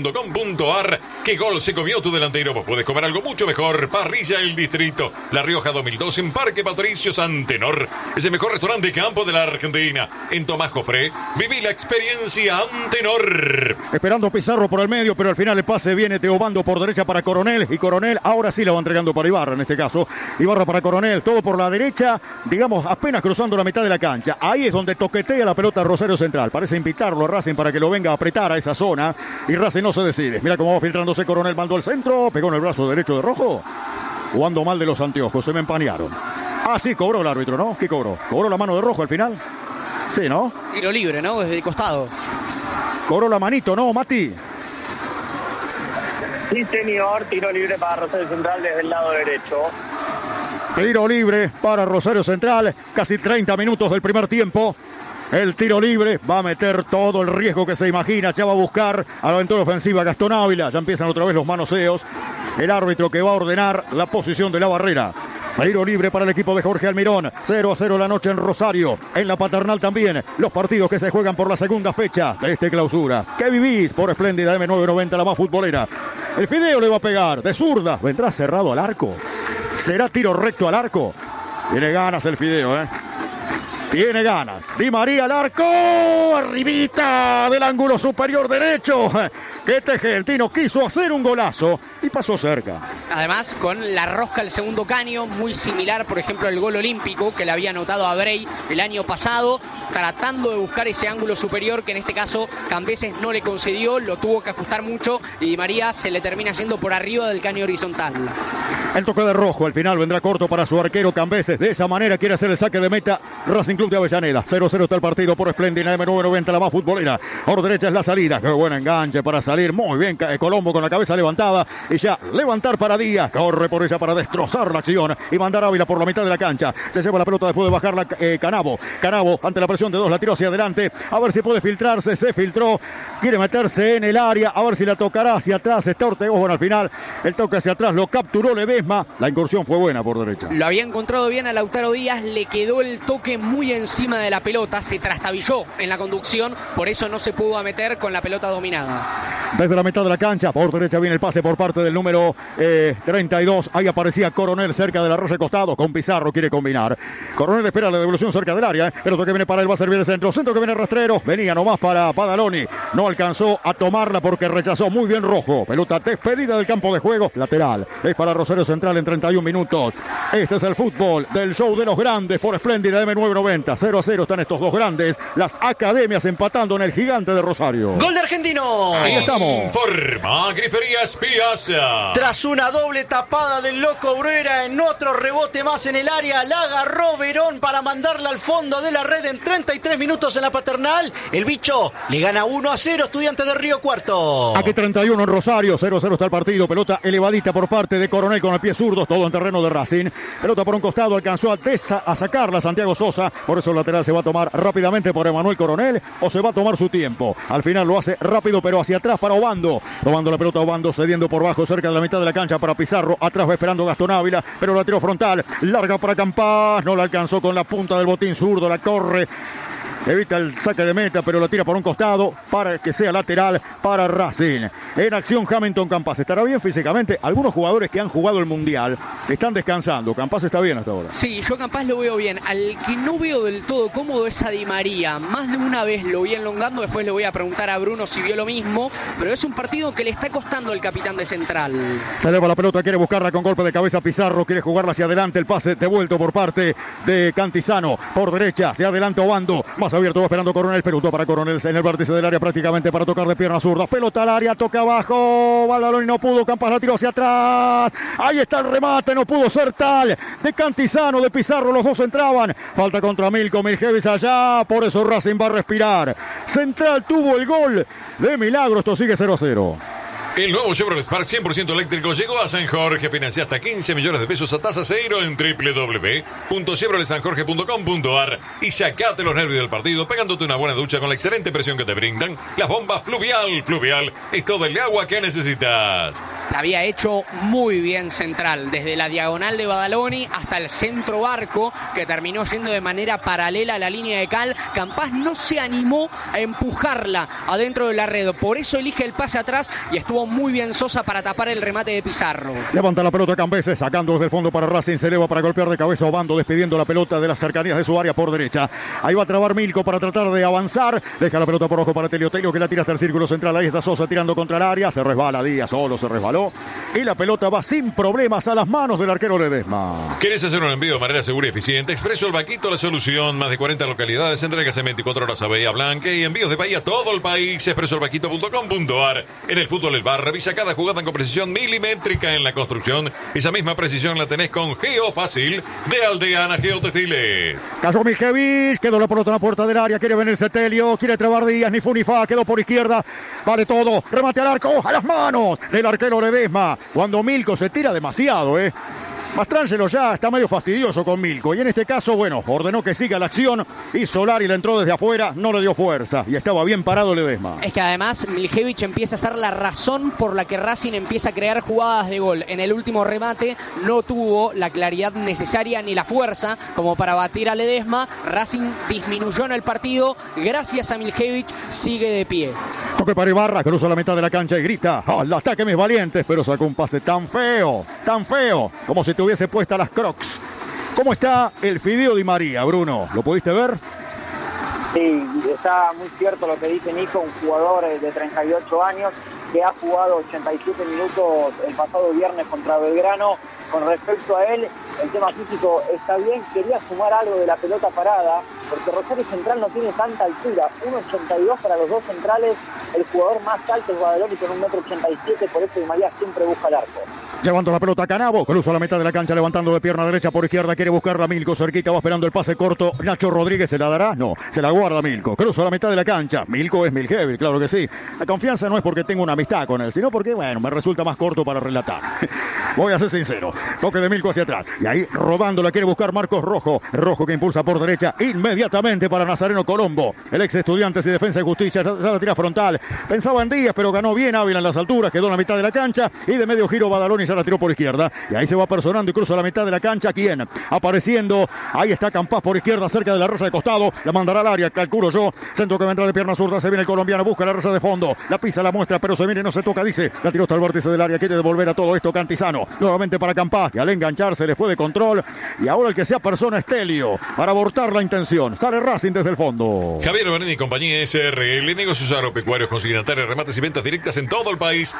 B: ¿Qué gol se comió tu delantero? Vos puedes comer algo mucho mejor. Parrilla El Distrito, La Rioja 2002 en Parque Patricios Antenor. Es el mejor restaurante de campo de la Argentina. En Tomás Jofré, viví la experiencia Antenor.
A: Esperando Pizarro por el medio, pero al final el pase viene Teobando por derecha para Coronel. Y Coronel ahora sí la va entregando para Ibarra en este caso. Ibarra para Coronel, todo por la derecha, digamos apenas cruzando la mitad de la cancha. Ahí es donde toquetea la pelota Rosario Central. Parece invitarlo a Racing para que lo venga a apretar a esa zona. Y Racing no se decide. Mira cómo va filtrándose Coronel, mandó el centro, pegó en el brazo derecho de Rojo. Jugando mal de los anteojos, se me empañaron. Ah, sí, cobró el árbitro, ¿no? ¿Qué cobró? ¿Cobró la mano de Rojo al final? Sí, ¿no?
D: Tiro libre, ¿no? Desde el costado.
A: Coró la manito, ¿no, Mati?
E: Sí, señor, tiro libre para Rosario Central desde el lado derecho.
A: Tiro libre para Rosario Central, casi 30 minutos del primer tiempo. El tiro libre va a meter todo el riesgo que se imagina. Ya va a buscar a la aventura ofensiva Gastón Ávila. Ya empiezan otra vez los manoseos. El árbitro que va a ordenar la posición de la barrera. Tiro libre para el equipo de Jorge Almirón. 0-0 la noche en Rosario. En la Paternal también. Los partidos que se juegan por la segunda fecha de este clausura. ¿Qué vivís por Espléndida M990, la más futbolera? El Fideo le va a pegar de zurda. Vendrá cerrado al arco. ¿Será tiro recto al arco? Tiene ganas el Fideo, ¿eh? Tiene ganas. Di María al arco. Arribita del ángulo superior derecho. Que este argentino quiso hacer un golazo y pasó cerca.
D: Además, con la rosca al segundo caño, muy similar, por ejemplo, al gol olímpico que le había anotado a Brey el año pasado, tratando de buscar ese ángulo superior que en este caso Cambeses no le concedió, lo tuvo que ajustar mucho y Di María se le termina yendo por arriba del caño horizontal.
A: El toque de rojo, al final vendrá corto para su arquero Cambeses. De esa manera quiere hacer el saque de meta Racing Club de Avellaneda. 0-0 está el partido por Espléndida M990, la más futbolera. Por derecha es la salida. Qué buen enganche para salir. Muy bien Colombo con la cabeza levantada. Y ya levantar para Díaz. Corre por ella para destrozar la acción y mandar a Ávila por la mitad de la cancha. Se lleva la pelota después de bajarla Canavo. Canavo ante la presión de dos la tiró hacia adelante. A ver si puede filtrarse. Se filtró. Quiere meterse en el área. A ver si la tocará hacia atrás. Está Ortegos. Bueno, al final el toque hacia atrás lo capturó Ledesma. La incursión fue buena por derecha.
D: Lo había encontrado bien a Lautaro Díaz, le quedó el toque muy encima de la pelota, se trastabilló en la conducción, por eso no se pudo meter con la pelota dominada.
A: Desde la mitad de la cancha, por derecha viene el pase por parte del número 32. Ahí aparecía Coronel cerca de la raya costado, con Pizarro quiere combinar. Coronel espera la devolución cerca del área. El otro que viene para él va a servir el centro. Centro que viene rastrero, venía nomás para Padaloni. No alcanzó a tomarla porque rechazó muy bien Rojo. Pelota despedida del campo de juego, lateral. Es para Rosario Central en 31 minutos. Este es el fútbol del show de los grandes por Espléndida M990. 0-0 están estos dos grandes. Las academias empatando en el gigante de Rosario.
C: ¡Gol de Argentino!
A: Ahí estamos.
B: Informa Griferías Piazza.
C: Tras una doble tapada del Loco Bruera, en otro rebote más en el área, la agarró Verón para mandarla al fondo de la red en 33 minutos en la Paternal. El bicho le gana 1-0 Estudiantes de Río Cuarto.
A: Aquí 31 en Rosario, 0-0 está el partido. Pelota elevadita por parte de Coronel con el pie zurdo, todo en terreno de Racing. Pelota por un costado, alcanzó a sacarla Santiago Sosa. Por eso el lateral se va a tomar rápidamente por Emanuel Coronel o se va a tomar su tiempo. Al final lo hace rápido, pero hacia atrás para Obando. Tomando la pelota Obando, cediendo por bajo cerca de la mitad de la cancha para Pizarro. Atrás va esperando Gastón Ávila, pero la tiró frontal. Larga para Campas, no la alcanzó con la punta del botín zurdo, la corre. Evita el saque de meta, pero la tira por un costado para que sea lateral para Racing. En acción Hamilton Campas. ¿Estará bien físicamente? Algunos jugadores que han jugado el Mundial están descansando. Campas está bien hasta ahora.
D: Sí, yo Campas lo veo bien. Al que no veo del todo cómodo es a Di María. Más de una vez lo vi enlongando. Después le voy a preguntar a Bruno si vio lo mismo. Pero es un partido que le está costando el capitán de Central.
A: Se eleva la pelota, quiere buscarla con golpe de cabeza Pizarro. Quiere jugarla hacia adelante. El pase devuelto por parte de Cantizano. Por derecha, se adelanta Obando. Más abierto, va esperando Coronel. Perutó para Coronel en el vértice del área prácticamente para tocar de pierna zurda. Pelota al área, toca abajo. Baldaloni no pudo. Campas la tiró hacia atrás. Ahí está el remate. No pudo ser tal. De Cantizano, de Pizarro. Los dos entraban. Falta contra Milko. Miljevis allá. Por eso Racing va a respirar. Central tuvo el gol de milagro. Esto sigue 0-0.
B: El nuevo Chevrolet Spark 100% eléctrico llegó a San Jorge. Financia hasta 15 millones de pesos a tasa cero en www.chevroletsanjorge.com.ar y sacate los nervios del partido pegándote una buena ducha con la excelente presión que te brindan las bombas Fluvial. Fluvial es todo el agua que necesitas.
D: La había hecho muy bien Central, desde la diagonal de Badaloni hasta el centro Barco, que terminó yendo de manera paralela a la línea de cal. Campas no se animó a empujarla adentro de la red, por eso elige el pase atrás y estuvo muy bien Sosa para tapar el remate de Pizarro.
A: Levanta la pelota Cambeses, sacando desde el fondo para Racing, se eleva para golpear de cabeza Obando, despidiendo la pelota de las cercanías de su área por derecha. Ahí va a trabar Milko para tratar de avanzar, deja la pelota por ojo para Telio, que la tira hasta el círculo central. Ahí está Sosa tirando contra el área, se resbala Díaz, solo se resbaló y la pelota va sin problemas a las manos del arquero Ledesma.
B: ¿Querés hacer un envío de manera segura y eficiente? Expreso El Vaquito, la solución. Más de 40 localidades, entregas en 24 horas a Bahía Blanca y envíos de Bahía a todo el país. Expresoelvaquito.com.ar. En el fútbol el geof.com.ar. Revisa cada jugada con precisión milimétrica en la construcción. Esa misma precisión la tenés con Geofácil de Aldeana Geotextiles.
A: Cayó Miljevic, quedó la pelota en la puerta del área, quiere venirse Telio, quiere trabar Díaz, ni fu ni fa, quedó por izquierda, vale todo, remate al arco, a las manos del arquero Ledesma, cuando Milko se tira demasiado, Mastrangelo ya está medio fastidioso con Milko y en este caso, bueno, ordenó que siga la acción y Solari le entró desde afuera, no le dio fuerza y estaba bien parado Ledesma.
D: Es que además Miljevic empieza a ser la razón por la que Racing empieza a crear jugadas de gol. En el último remate no tuvo la claridad necesaria ni la fuerza como para batir a Ledesma. Racing disminuyó en el partido, gracias a Miljevic sigue de pie.
A: Toque para Ibarra, cruza la mitad de la cancha y grita: ¡al ataque mis valientes! Pero sacó un pase tan feo, como si hubiese puesta las Crocs. ¿Cómo está el Fideo Di María, Bruno? ¿Lo pudiste ver?
F: Sí, está muy cierto lo que dice Nico, un jugador de 38 años que ha jugado 87 minutos el pasado viernes contra Belgrano. Con respecto a él, el tema físico está bien. Quería sumar algo de la pelota parada, porque Rosario Central no tiene tanta altura. 1,82 para los dos centrales. El jugador más alto es Badaloni con 1,87 m, por eso Di María siempre busca el arco.
A: Llevando la pelota a Canavo, cruza la mitad de la cancha, levantando de pierna derecha por izquierda, quiere buscarla Milko, cerquita, va esperando el pase corto. Nacho Rodríguez, ¿se la dará? No, se la guarda Milko. Cruza la mitad de la cancha. Milko es Miljevic, claro que sí. La confianza no es porque tengo una amistad con él, sino porque, bueno, me resulta más corto para relatar. Voy a ser sincero. Toque de Milko hacia atrás. Y ahí, rodando, la quiere buscar Marcos Rojo. Rojo que impulsa por derecha inmediatamente para Nazareno Colombo. El ex Estudiantes y Defensa y Justicia ya la tira frontal. Pensaba en Díaz, pero ganó bien Ávila en las alturas. Quedó en la mitad de la cancha. Y de medio giro Badaloni ya la tiró por izquierda. Y ahí se va personando y cruza la mitad de la cancha. ¿Quién? Apareciendo. Ahí está Campás por izquierda, cerca de la raya de costado. La mandará al área, calculo yo. Centro que va a entrar de pierna zurda. Se viene el colombiano. Busca la raya de fondo. La pisa, la muestra, pero se viene y no se toca. Dice. La tiró hasta el vértice del área. Quiere devolver a todo esto Cantizano. Nuevamente para Campás. Y al engancharse le fue de control. Y ahora el que sea persona es Telio. Para abortar la intención. Sale Racing desde el fondo.
B: Javier Bernini y compañía SRL. Negocios agropecuarios, consignatarios, remates y ventas directas en todo el país.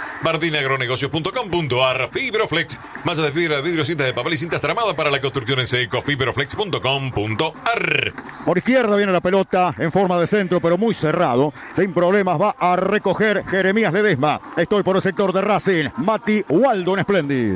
B: martinagronegocios.com.ar. Fibroflex. Masa de fibra de vidrio, cintas de papel y cintas tramadas para la construcción en seco. Fibroflex.com.ar.
A: Por izquierda viene la pelota en forma de centro, pero muy cerrado. Sin problemas va a recoger Jeremías Ledesma. Estoy por el sector de Racing. Mati Waldo en Splendid.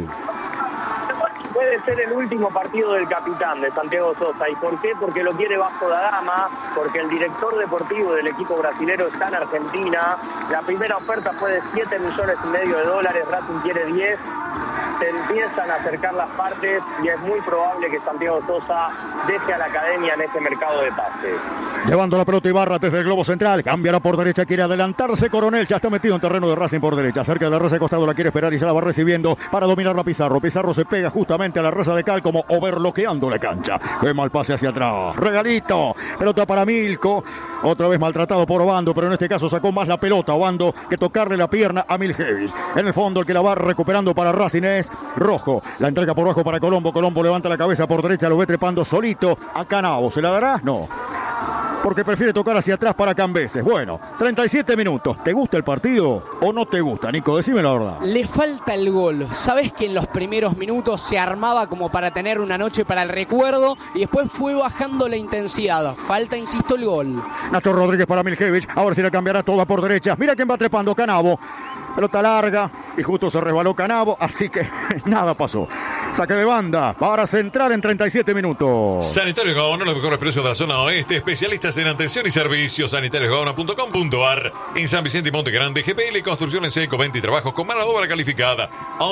E: Puede ser el último partido del capitán de Santiago Sosa. ¿Y por qué? Porque lo quiere bajo la dama, porque el director deportivo del equipo brasilero está en Argentina. La primera oferta fue de $7,5 millones, Racing quiere 10. Se empiezan a acercar las partes y es muy probable que Santiago Sosa deje a la academia en este mercado de pases.
A: Llevando la pelota Ibarra desde el globo central, cambiará por derecha, quiere adelantarse Coronel, ya está metido en terreno de Racing por derecha, cerca de la raya de costado, la quiere esperar y ya la va recibiendo para dominar la Pizarro. Pizarro se pega justamente a la raya de cal como overbloqueando la cancha. Ve mal pase hacia atrás, regalito, pelota para Milko, otra vez maltratado por Obando, pero en este caso sacó más la pelota Obando que tocarle la pierna a Miljevic. En el fondo el que la va recuperando para Racing es Rojo, la entrega por bajo para Colombo. Colombo levanta la cabeza por derecha, lo ve trepando solito a Canavo. ¿Se la dará? No, porque prefiere tocar hacia atrás para Cambeses. Bueno, 37 minutos. ¿Te gusta el partido o no te gusta, Nico? Decime la verdad.
D: Le falta el gol. Sabes que en los primeros minutos se armaba como para tener una noche para el recuerdo y después fue bajando la intensidad. Falta, insisto, el gol.
A: Nacho Rodríguez para Miljevic. Ahora sí la cambiará toda por derecha. Mira quién va trepando, Canavo. Pelota larga y justo se resbaló Canavo, así que nada pasó. Saque de banda para centrar en 37 minutos.
B: Sanitarios Gaona, los mejores precios de la zona oeste. Especialistas en atención y servicios. sanitariosgaona.com.ar. En San Vicente y Monte Grande. GPL Construcción en seco, venta y trabajos con mano de obra calificada.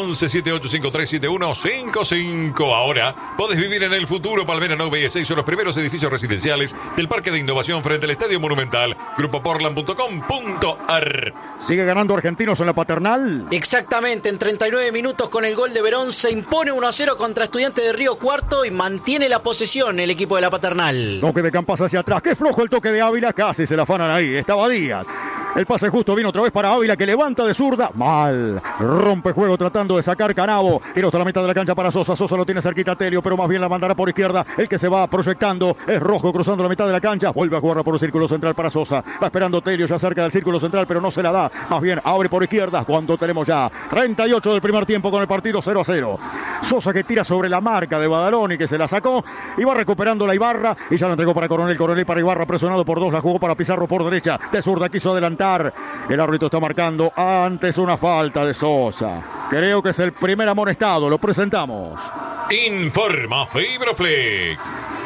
B: 1178537155. Ahora podés vivir en el futuro. Palmera 9 y 6 son los primeros edificios residenciales del Parque de Innovación frente al Estadio Monumental. Grupoportland.com.ar.
A: Sigue ganando Argentinos en la Paternal.
C: Exactamente, en 39 minutos con el gol de Verón se impone 1-0 contra Estudiantes de Río Cuarto y mantiene la posesión el equipo de la Paternal.
A: Toque de Campas hacia atrás, qué flojo el toque de Ávila, casi se la afanan ahí, estaba Díaz. El pase justo vino otra vez para Ávila que levanta de zurda. Mal. Rompe juego tratando de sacar Canavo. Tiro hasta la mitad de la cancha para Sosa. Sosa lo tiene cerquita a Telio, pero más bien la mandará por izquierda. El que se va proyectando es Rojo cruzando la mitad de la cancha. Vuelve a jugarla por el círculo central para Sosa. Va esperando Telio ya cerca del círculo central, pero no se la da. Más bien abre por izquierda. Cuando tenemos ya 38 del primer tiempo con el partido 0-0. Sosa que tira sobre la marca de Badaloni que se la sacó. Y va recuperando la Ibarra. Y ya la entregó para Coronel. Coronel para Ibarra presionado por dos. La jugó para Pizarro por derecha. De zurda quiso adelantar. amonestar. El árbitro está marcando antes una falta de Sosa. Creo que es el primer amonestado. Lo presentamos.
B: Informa Fibroflex.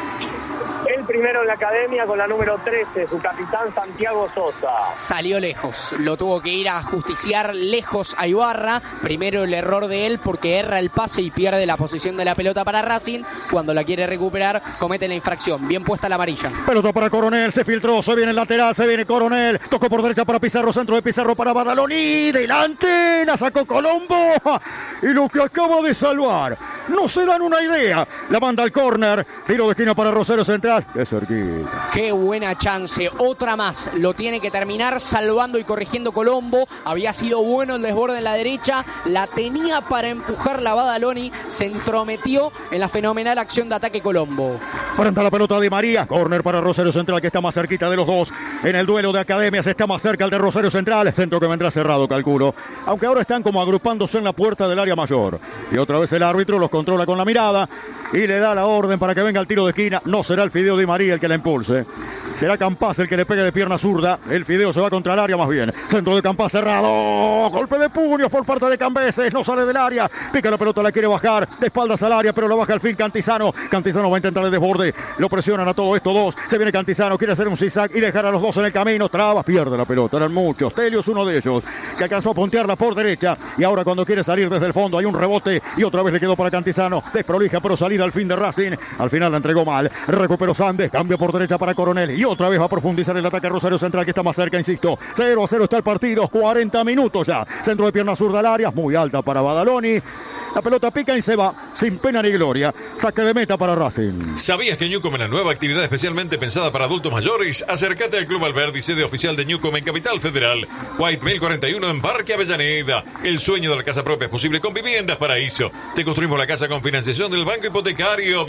E: El primero en la academia con la número 13, su capitán Santiago Sosa.
D: Salió lejos, lo tuvo que ir a justiciar lejos a Ibarra. Primero el error de él porque erra el pase y pierde la posición de la pelota para Racing. Cuando la quiere recuperar, comete la infracción. Bien puesta la amarilla.
A: Pelota para Coronel, se filtró, se viene el lateral, se viene Coronel. Tocó por derecha para Pizarro, centro de Pizarro para Badaloni. Delante, la sacó Colombo. Y lo que acaba de salvar, no se dan una idea. La manda al córner, tiro de esquina para Rosario Central. Qué cerquita.
D: Qué buena chance, otra más. Lo tiene que terminar salvando y corrigiendo Colombo. Había sido bueno el desborde en la derecha. La tenía para empujar la Badaloni. Se entrometió en la fenomenal acción de ataque Colombo.
A: Frente a la pelota de María. Córner para Rosario Central, que está más cerquita de los dos. En el duelo de academias está más cerca el de Rosario Central. Centro que vendrá cerrado, calculo. Aunque ahora están como agrupándose en la puerta del área mayor. Y otra vez el árbitro los controla con la mirada y le da la orden para que venga el tiro de esquina. No será el Fideo Di María el que la impulse. Será Campas el que le pegue de pierna zurda. El Fideo se va contra el área más bien. Centro de Campas cerrado. Golpe de puños por parte de Cambeses. No sale del área. Pica la pelota, la quiere bajar. De espaldas al área, pero lo baja al fin Cantizano. Cantizano va a intentar el desborde. Lo presionan a todo esto dos. Se viene Cantizano. Quiere hacer un zigzag y dejar a los dos en el camino. Traba, pierde la pelota. Eran muchos. Telio es uno de ellos, que alcanzó a puntearla por derecha. Y ahora cuando quiere salir desde el fondo hay un rebote. Y otra vez le quedó para Cantizano. Desprolija, pero salida al fin de Racing. Al final la entregó mal. Recuperó Sandes. Cambio por derecha para Coronel. Y otra vez va a profundizar el ataque a Rosario Central, que está más cerca, insisto. 0-0 está el partido. 40 minutos ya. Centro de pierna zurda al área. Muy alta para Badaloni. La pelota pica y se va sin pena ni gloria. Saque de meta para Racing.
B: ¿Sabías que Newcom es la nueva actividad especialmente pensada para adultos mayores? Acércate al Club Alberdi, sede oficial de Newcom en Capital Federal. White Mail 41 en Parque Avellaneda. El sueño de la casa propia es posible con Viviendas Paraíso. Te construimos la casa con financiación del Banco Hipotecario.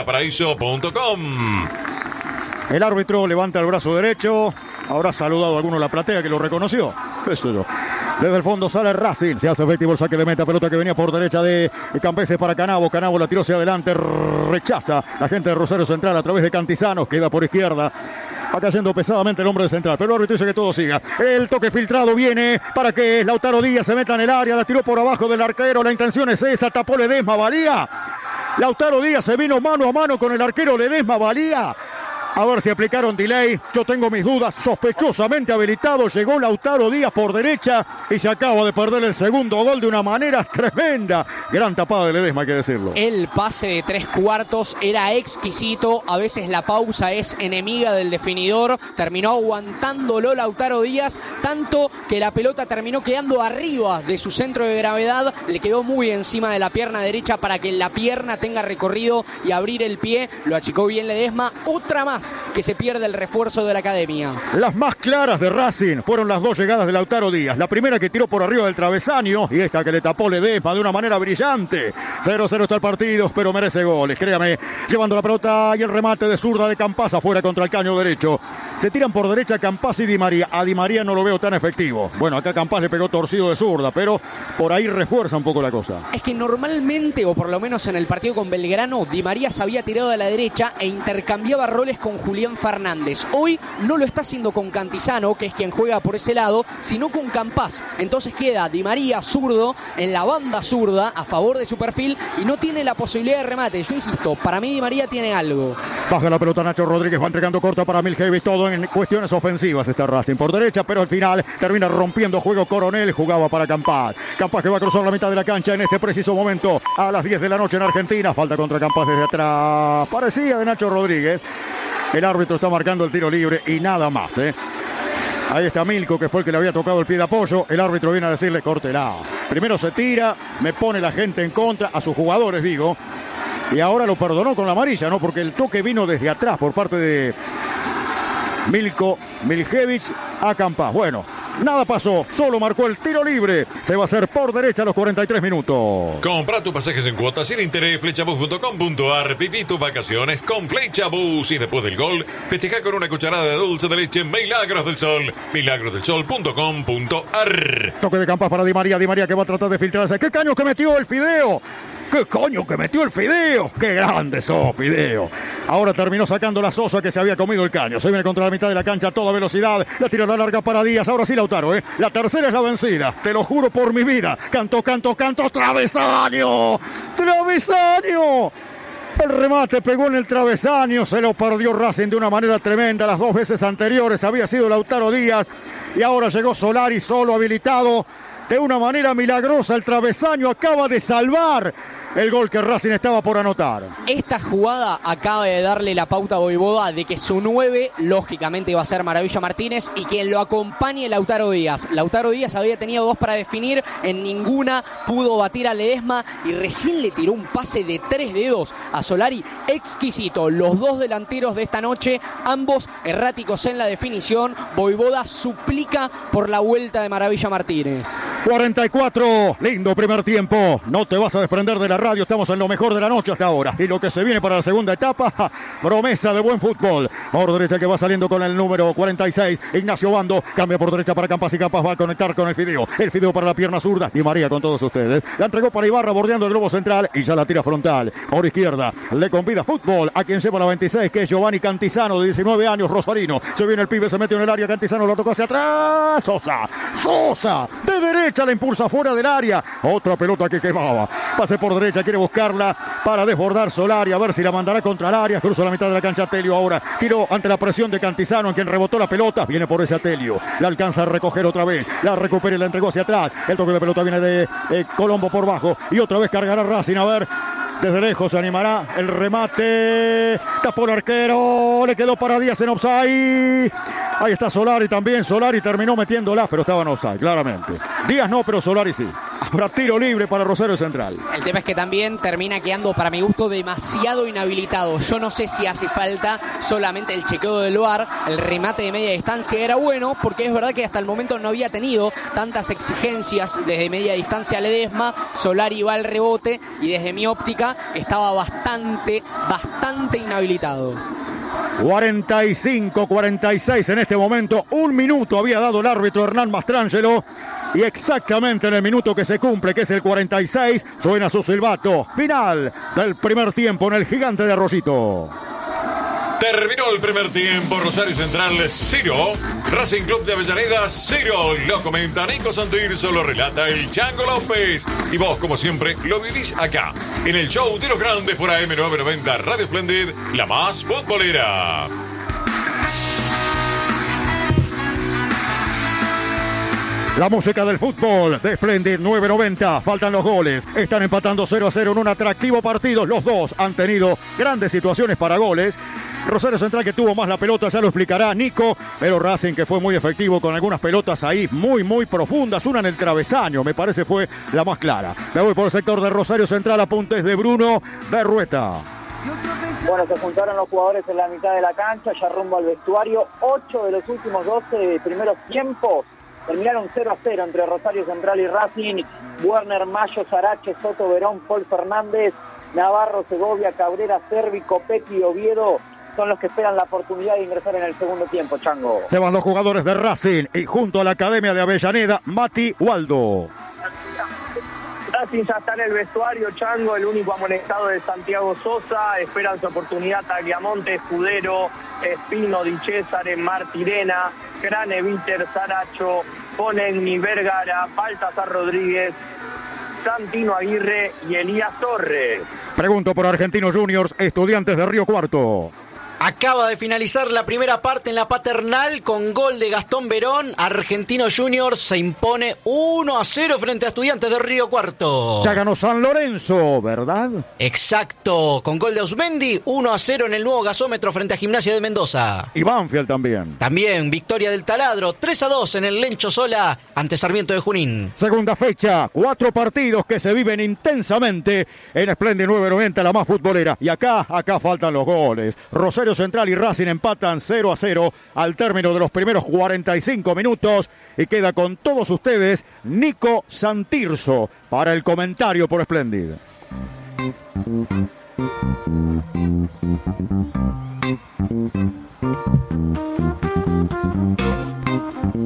B: Viviendasparaíso.com.
A: El árbitro levanta el brazo derecho. Habrá saludado a alguno de la platea que lo reconoció. Eso yo. Desde el fondo sale Racing. Se hace efectivo el saque de meta. Pelota que venía por derecha de Campeses para Canavo. Canavo la tiró hacia adelante. Rechaza la gente de Rosario Central a través de Cantizano. Queda por izquierda. Va cayendo pesadamente el hombre de Central. Pero el árbitro dice que todo siga. El toque filtrado viene para que Lautaro Díaz se meta en el área. La tiró por abajo del arquero. La intención es esa. Tapó Ledesma. Valía. Lautaro Díaz se vino mano a mano con el arquero Ledesma. Valía. A ver si aplicaron delay. Yo tengo mis dudas. Sospechosamente habilitado. Llegó Lautaro Díaz por derecha y se acaba de perder el segundo gol de una manera tremenda. Gran tapada de Ledesma, hay que decirlo.
D: El pase de 3/4 era exquisito. A veces la pausa es enemiga del definidor. Terminó aguantándolo Lautaro Díaz, tanto que la pelota terminó quedando arriba de su centro de gravedad. Le quedó muy encima de la pierna derecha para que la pierna tenga recorrido y abrir el pie. Lo achicó bien Ledesma. Otra más que se pierde el refuerzo de la academia.
A: Las más claras de Racing fueron las dos llegadas de Lautaro Díaz. La primera que tiró por arriba del travesaño y esta que le tapó Ledesma de una manera brillante. 0-0 está el partido, pero merece goles, créame. Llevando la pelota y el remate de zurda de Campas afuera contra el caño derecho. Se tiran por derecha Campas y Di María. A Di María no lo veo tan efectivo. Bueno, acá Campas le pegó torcido de zurda, pero por ahí refuerza un poco la cosa.
D: Es que normalmente, o por lo menos en el partido con Belgrano, Di María se había tirado a la derecha e intercambiaba roles con Julián Fernández. Hoy no lo está haciendo con Cantizano, que es quien juega por ese lado, sino con Campas. Entonces queda Di María zurdo en la banda zurda a favor de su perfil y no tiene la posibilidad de remate. Yo insisto, para mí Di María tiene algo.
A: Baja la pelota Nacho Rodríguez, va entregando corta para Miljevic, todo en cuestiones ofensivas está Racing por derecha, pero al final termina rompiendo juego Coronel, jugaba para Campas. Campas que va a cruzar la mitad de la cancha en este preciso momento a las 10 de la noche en Argentina. Falta contra Campas desde atrás, parecía de Nacho Rodríguez. El árbitro está marcando el tiro libre y nada más, Ahí está Milko, que fue el que le había tocado el pie de apoyo. El árbitro viene a decirle, córtela. Primero se tira, me pone la gente en contra, a sus jugadores digo. Y ahora lo perdonó con la amarilla, ¿no? Porque el toque vino desde atrás por parte de Miljevic a Campas. Bueno, nada pasó, solo marcó el tiro libre. Se va a hacer por derecha a los 43 minutos.
B: Compra tus pasajes en cuotas sin interés, flechabus.com.ar. Viví tus vacaciones con Flechabus y después del gol, festeja con una cucharada de dulce de leche en Milagros del Sol. Milagrosdelsol.com.ar.
A: Toque de Campas para Di María que va a tratar de filtrarse. ¡Qué caño que metió el Fideo! ¡Qué coño que metió el Fideo! ¡Qué grande sos, Fideo! Ahora terminó sacando la Sosa que se había comido el caño. Se viene contra la mitad de la cancha a toda velocidad. La tira la larga para Díaz. Ahora sí, Lautaro, ¿eh? La tercera es la vencida. Te lo juro por mi vida. Canto. ¡Travesaño! ¡Travesaño! El remate pegó en el travesaño. Se lo perdió Racing de una manera tremenda. Las 2 veces anteriores había sido Lautaro Díaz. Y ahora llegó Solari solo habilitado. De una manera milagrosa el travesaño acaba de salvar el gol que Racing estaba por anotar.
D: Esta jugada acaba de darle la pauta a Vojvoda de que su 9 lógicamente iba a ser Maravilla Martínez y quien lo acompañe Lautaro Díaz. Lautaro Díaz había tenido 2 para definir, en ninguna pudo batir a Ledesma y recién le tiró un pase de 3 dedos a Solari exquisito. Los 2 delanteros de esta noche, ambos erráticos en la definición. Vojvoda suplica por la vuelta de Maravilla Martínez.
A: 44, lindo primer tiempo. No te vas a desprender de la radio, estamos en lo mejor de la noche hasta ahora. Y lo que se viene para la segunda etapa, promesa de buen fútbol. Por derecha que va saliendo con el número 46, Ignacio Bando, cambia por derecha para Campas y Campas va a conectar con el Fideo. El Fideo para la pierna zurda, Di María con todos ustedes. La entregó para Ibarra bordeando el globo central y ya la tira frontal. Por izquierda, le convida fútbol a quien lleva la 26, que es Giovanni Cantizano, de 19 años, rosarino. Se viene el pibe, se mete en el área, Cantizano lo tocó hacia atrás. Sosa, de derecha la impulsa fuera del área. Otra pelota que quemaba. Pase por derecha. Quiere buscarla para desbordar Solari, a ver si la mandará contra el área. Cruza la mitad de la cancha Telio ahora. Tiró ante la presión de Cantizano, en quien rebotó la pelota. Viene por ese Telio. La alcanza a recoger otra vez. La recupera y la entregó hacia atrás. El toque de pelota viene de Colombo por bajo. Y otra vez cargará Racing. A ver. Desde lejos se animará el remate. Tapó el arquero. Le quedó para Díaz en offside. Ahí está Solari también. Solari terminó metiéndola, pero estaba en offside, claramente. Díaz no, pero Solari sí. Habrá tiro libre para Rosario Central.
D: El tema es que también termina quedando, para mi gusto, demasiado inhabilitado. Yo no sé si hace falta solamente el chequeo del VAR. El remate de media distancia era bueno, porque es verdad que hasta el momento no había tenido tantas exigencias desde media distancia a Ledesma. Solari va al rebote y desde mi óptica estaba bastante inhabilitado.
A: 45-46 en este momento. 1 minuto había dado el árbitro Hernán Mastrangelo. Y exactamente en el minuto que se cumple, que es el 46, suena su silbato final del primer tiempo en el Gigante de Arroyito.
B: Terminó el primer tiempo. Rosario Central 0, Racing Club de Avellaneda 0. Lo comenta Nico Santirso, lo relata el Chango López. Y vos, como siempre, lo vivís acá, en el show de los grandes por AM990 Radio Splendid, la más futbolera.
A: La música del fútbol de Splendid 990. Faltan los goles. Están empatando 0-0 en un atractivo partido. Los dos han tenido grandes situaciones para goles. Rosario Central que tuvo más la pelota, ya lo explicará Nico, pero Racing que fue muy efectivo con algunas pelotas ahí muy profundas, una en el travesaño, me parece fue la más clara. Me voy por el sector de Rosario Central, apuntes de Bruno Berrueta.
F: Bueno, se juntaron los jugadores en la mitad de la cancha, ya rumbo al vestuario. 8 de los últimos 12 primeros tiempos terminaron 0-0 entre Rosario Central y Racing. Werner, Mayo, Sarache, Soto, Verón, Paul Fernández, Navarro, Segovia, Cabrera, Cervi, Copetti y Oviedo son los que esperan la oportunidad de ingresar en el segundo tiempo, Chango.
A: Se van los jugadores de Racing y junto a la Academia de Avellaneda, Mati Waldo.
E: Racing ya está en el vestuario, Chango, el único amonestado de Santiago Sosa. Esperan su oportunidad Tagliamonte, Escudero, Espino, Di Cesare, Martirena, Crane, Víter, Saracho, Ponegni, Vergara, Baltasar Rodríguez, Santino Aguirre y Elías Torres.
A: Pregunto por Argentinos Juniors, Estudiantes de Río Cuarto.
C: Acaba de finalizar la primera parte en la Paternal con gol de Gastón Verón. Argentinos Juniors se impone 1-0 frente a Estudiantes de Río Cuarto.
A: Ya ganó San Lorenzo, ¿verdad?
C: Exacto, con gol de Ausmendi, 1-0 en el nuevo gasómetro frente a Gimnasia de Mendoza.
A: Y Banfield también.
C: También victoria del Taladro, 3-2 en el Lencho Sola ante Sarmiento de Junín.
A: Segunda fecha, 4 partidos que se viven intensamente en Splendid 990, la más futbolera. Y acá faltan los goles. Rosario Central y Racing empatan 0-0 al término de los primeros 45 minutos y queda con todos ustedes Nico Santirso para el comentario por Splendid.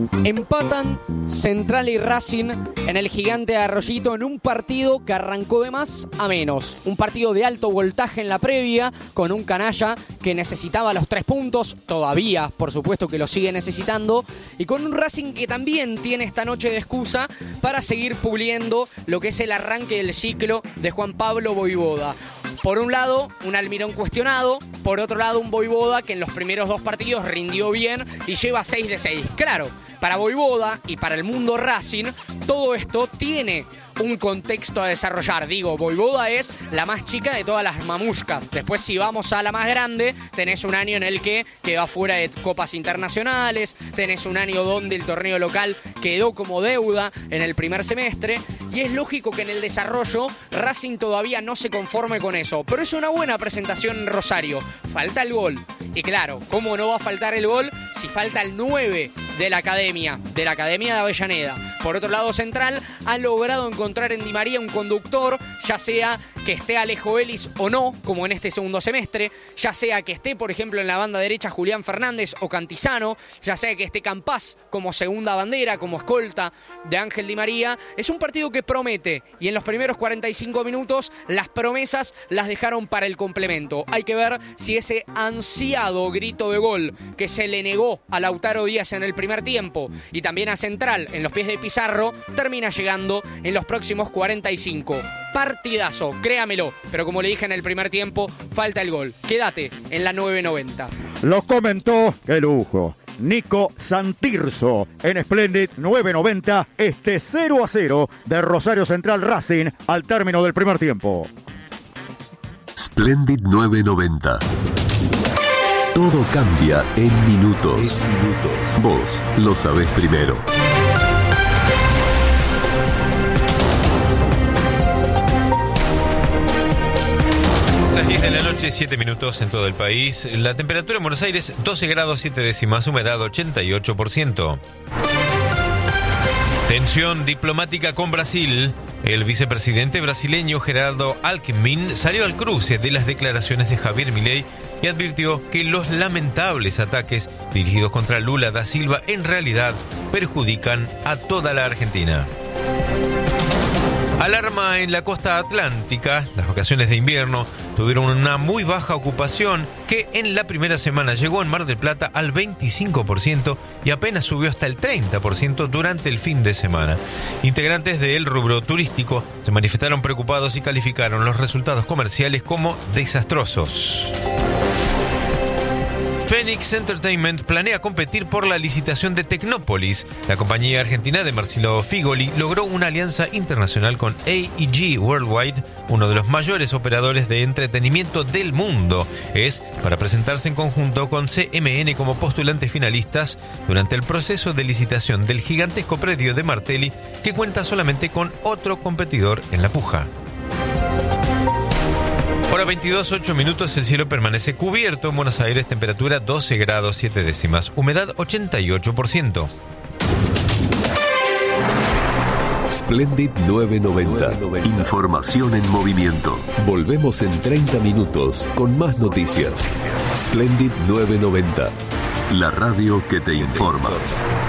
D: Empatan Central y Racing en el Gigante de Arroyito en un partido que arrancó de más a menos. Un partido de alto voltaje en la previa, con un canalla que necesitaba los 3 puntos, todavía por supuesto que lo sigue necesitando, y con un Racing que también tiene esta noche de excusa para seguir puliendo lo que es el arranque del ciclo de Juan Pablo Vojvoda. Por un lado, un Almirón cuestionado, por otro lado, un Vojvoda que en los primeros 2 partidos rindió bien y lleva 6 de 6. Claro, para Vojvoda y para el mundo Racing, todo esto tiene un contexto a desarrollar. Digo, Vojvoda es la más chica de todas las mamushkas. Después, si vamos a la más grande, tenés un año en el que quedó fuera de copas internacionales, tenés un año donde el torneo local quedó como deuda en el primer semestre, y es lógico que en el desarrollo Racing todavía no se conforme con eso. Pero es una buena presentación en Rosario. Falta el gol. Y claro, ¿cómo no va a faltar el gol si falta el 9 de la Academia de Avellaneda? Por otro lado, Central ha logrado encontrar en Di María un conductor, ya sea que esté Alejo Ellis o no, como en este segundo semestre, ya sea que esté, por ejemplo, en la banda derecha Julián Fernández o Cantizano, ya sea que esté Campás como segunda bandera, como escolta de Ángel Di María. Es un partido que promete, y en los primeros 45 minutos las promesas las dejaron para el complemento. Hay que ver si ese ansiado grito de gol que se le negó a Lautaro Díaz en el primer tiempo y también a Central en los pies de Pizarro termina llegando en los próximos 45. Partidazo, créamelo, pero como le dije en el primer tiempo, falta el gol. Quédate en la 990.
A: Lo comentó, qué lujo, Nico Santirso en Splendid 990, 0-0 de Rosario Central Racing al término del primer tiempo.
G: Splendid 990. Todo cambia en minutos. Vos lo sabés primero.
H: Las 10 de la noche, 7 minutos en todo el país. La temperatura en Buenos Aires, 12 grados 7 décimas, humedad 88%. Tensión diplomática con Brasil. El vicepresidente brasileño Geraldo Alckmin salió al cruce de las declaraciones de Javier Milei y advirtió que los lamentables ataques dirigidos contra Lula da Silva en realidad perjudican a toda la Argentina. Alarma en la costa atlántica. Las vacaciones de invierno tuvieron una muy baja ocupación que en la primera semana llegó en Mar del Plata al 25% y apenas subió hasta el 30% durante el fin de semana. Integrantes del rubro turístico se manifestaron preocupados y calificaron los resultados comerciales como desastrosos. Phoenix Entertainment planea competir por la licitación de Tecnópolis. La compañía argentina de Marcelo Figoli logró una alianza internacional con AEG Worldwide, uno de los mayores operadores de entretenimiento del mundo. Es para presentarse en conjunto con CMN como postulantes finalistas durante el proceso de licitación del gigantesco predio de Martelli, que cuenta solamente con otro competidor en la puja. Hora 22, 8 minutos, el cielo permanece cubierto en Buenos Aires, temperatura 12 grados 7 décimas, humedad 88%.
G: Splendid 990. Información en movimiento. Volvemos en 30 minutos con más noticias. Splendid 990. La radio que te informa.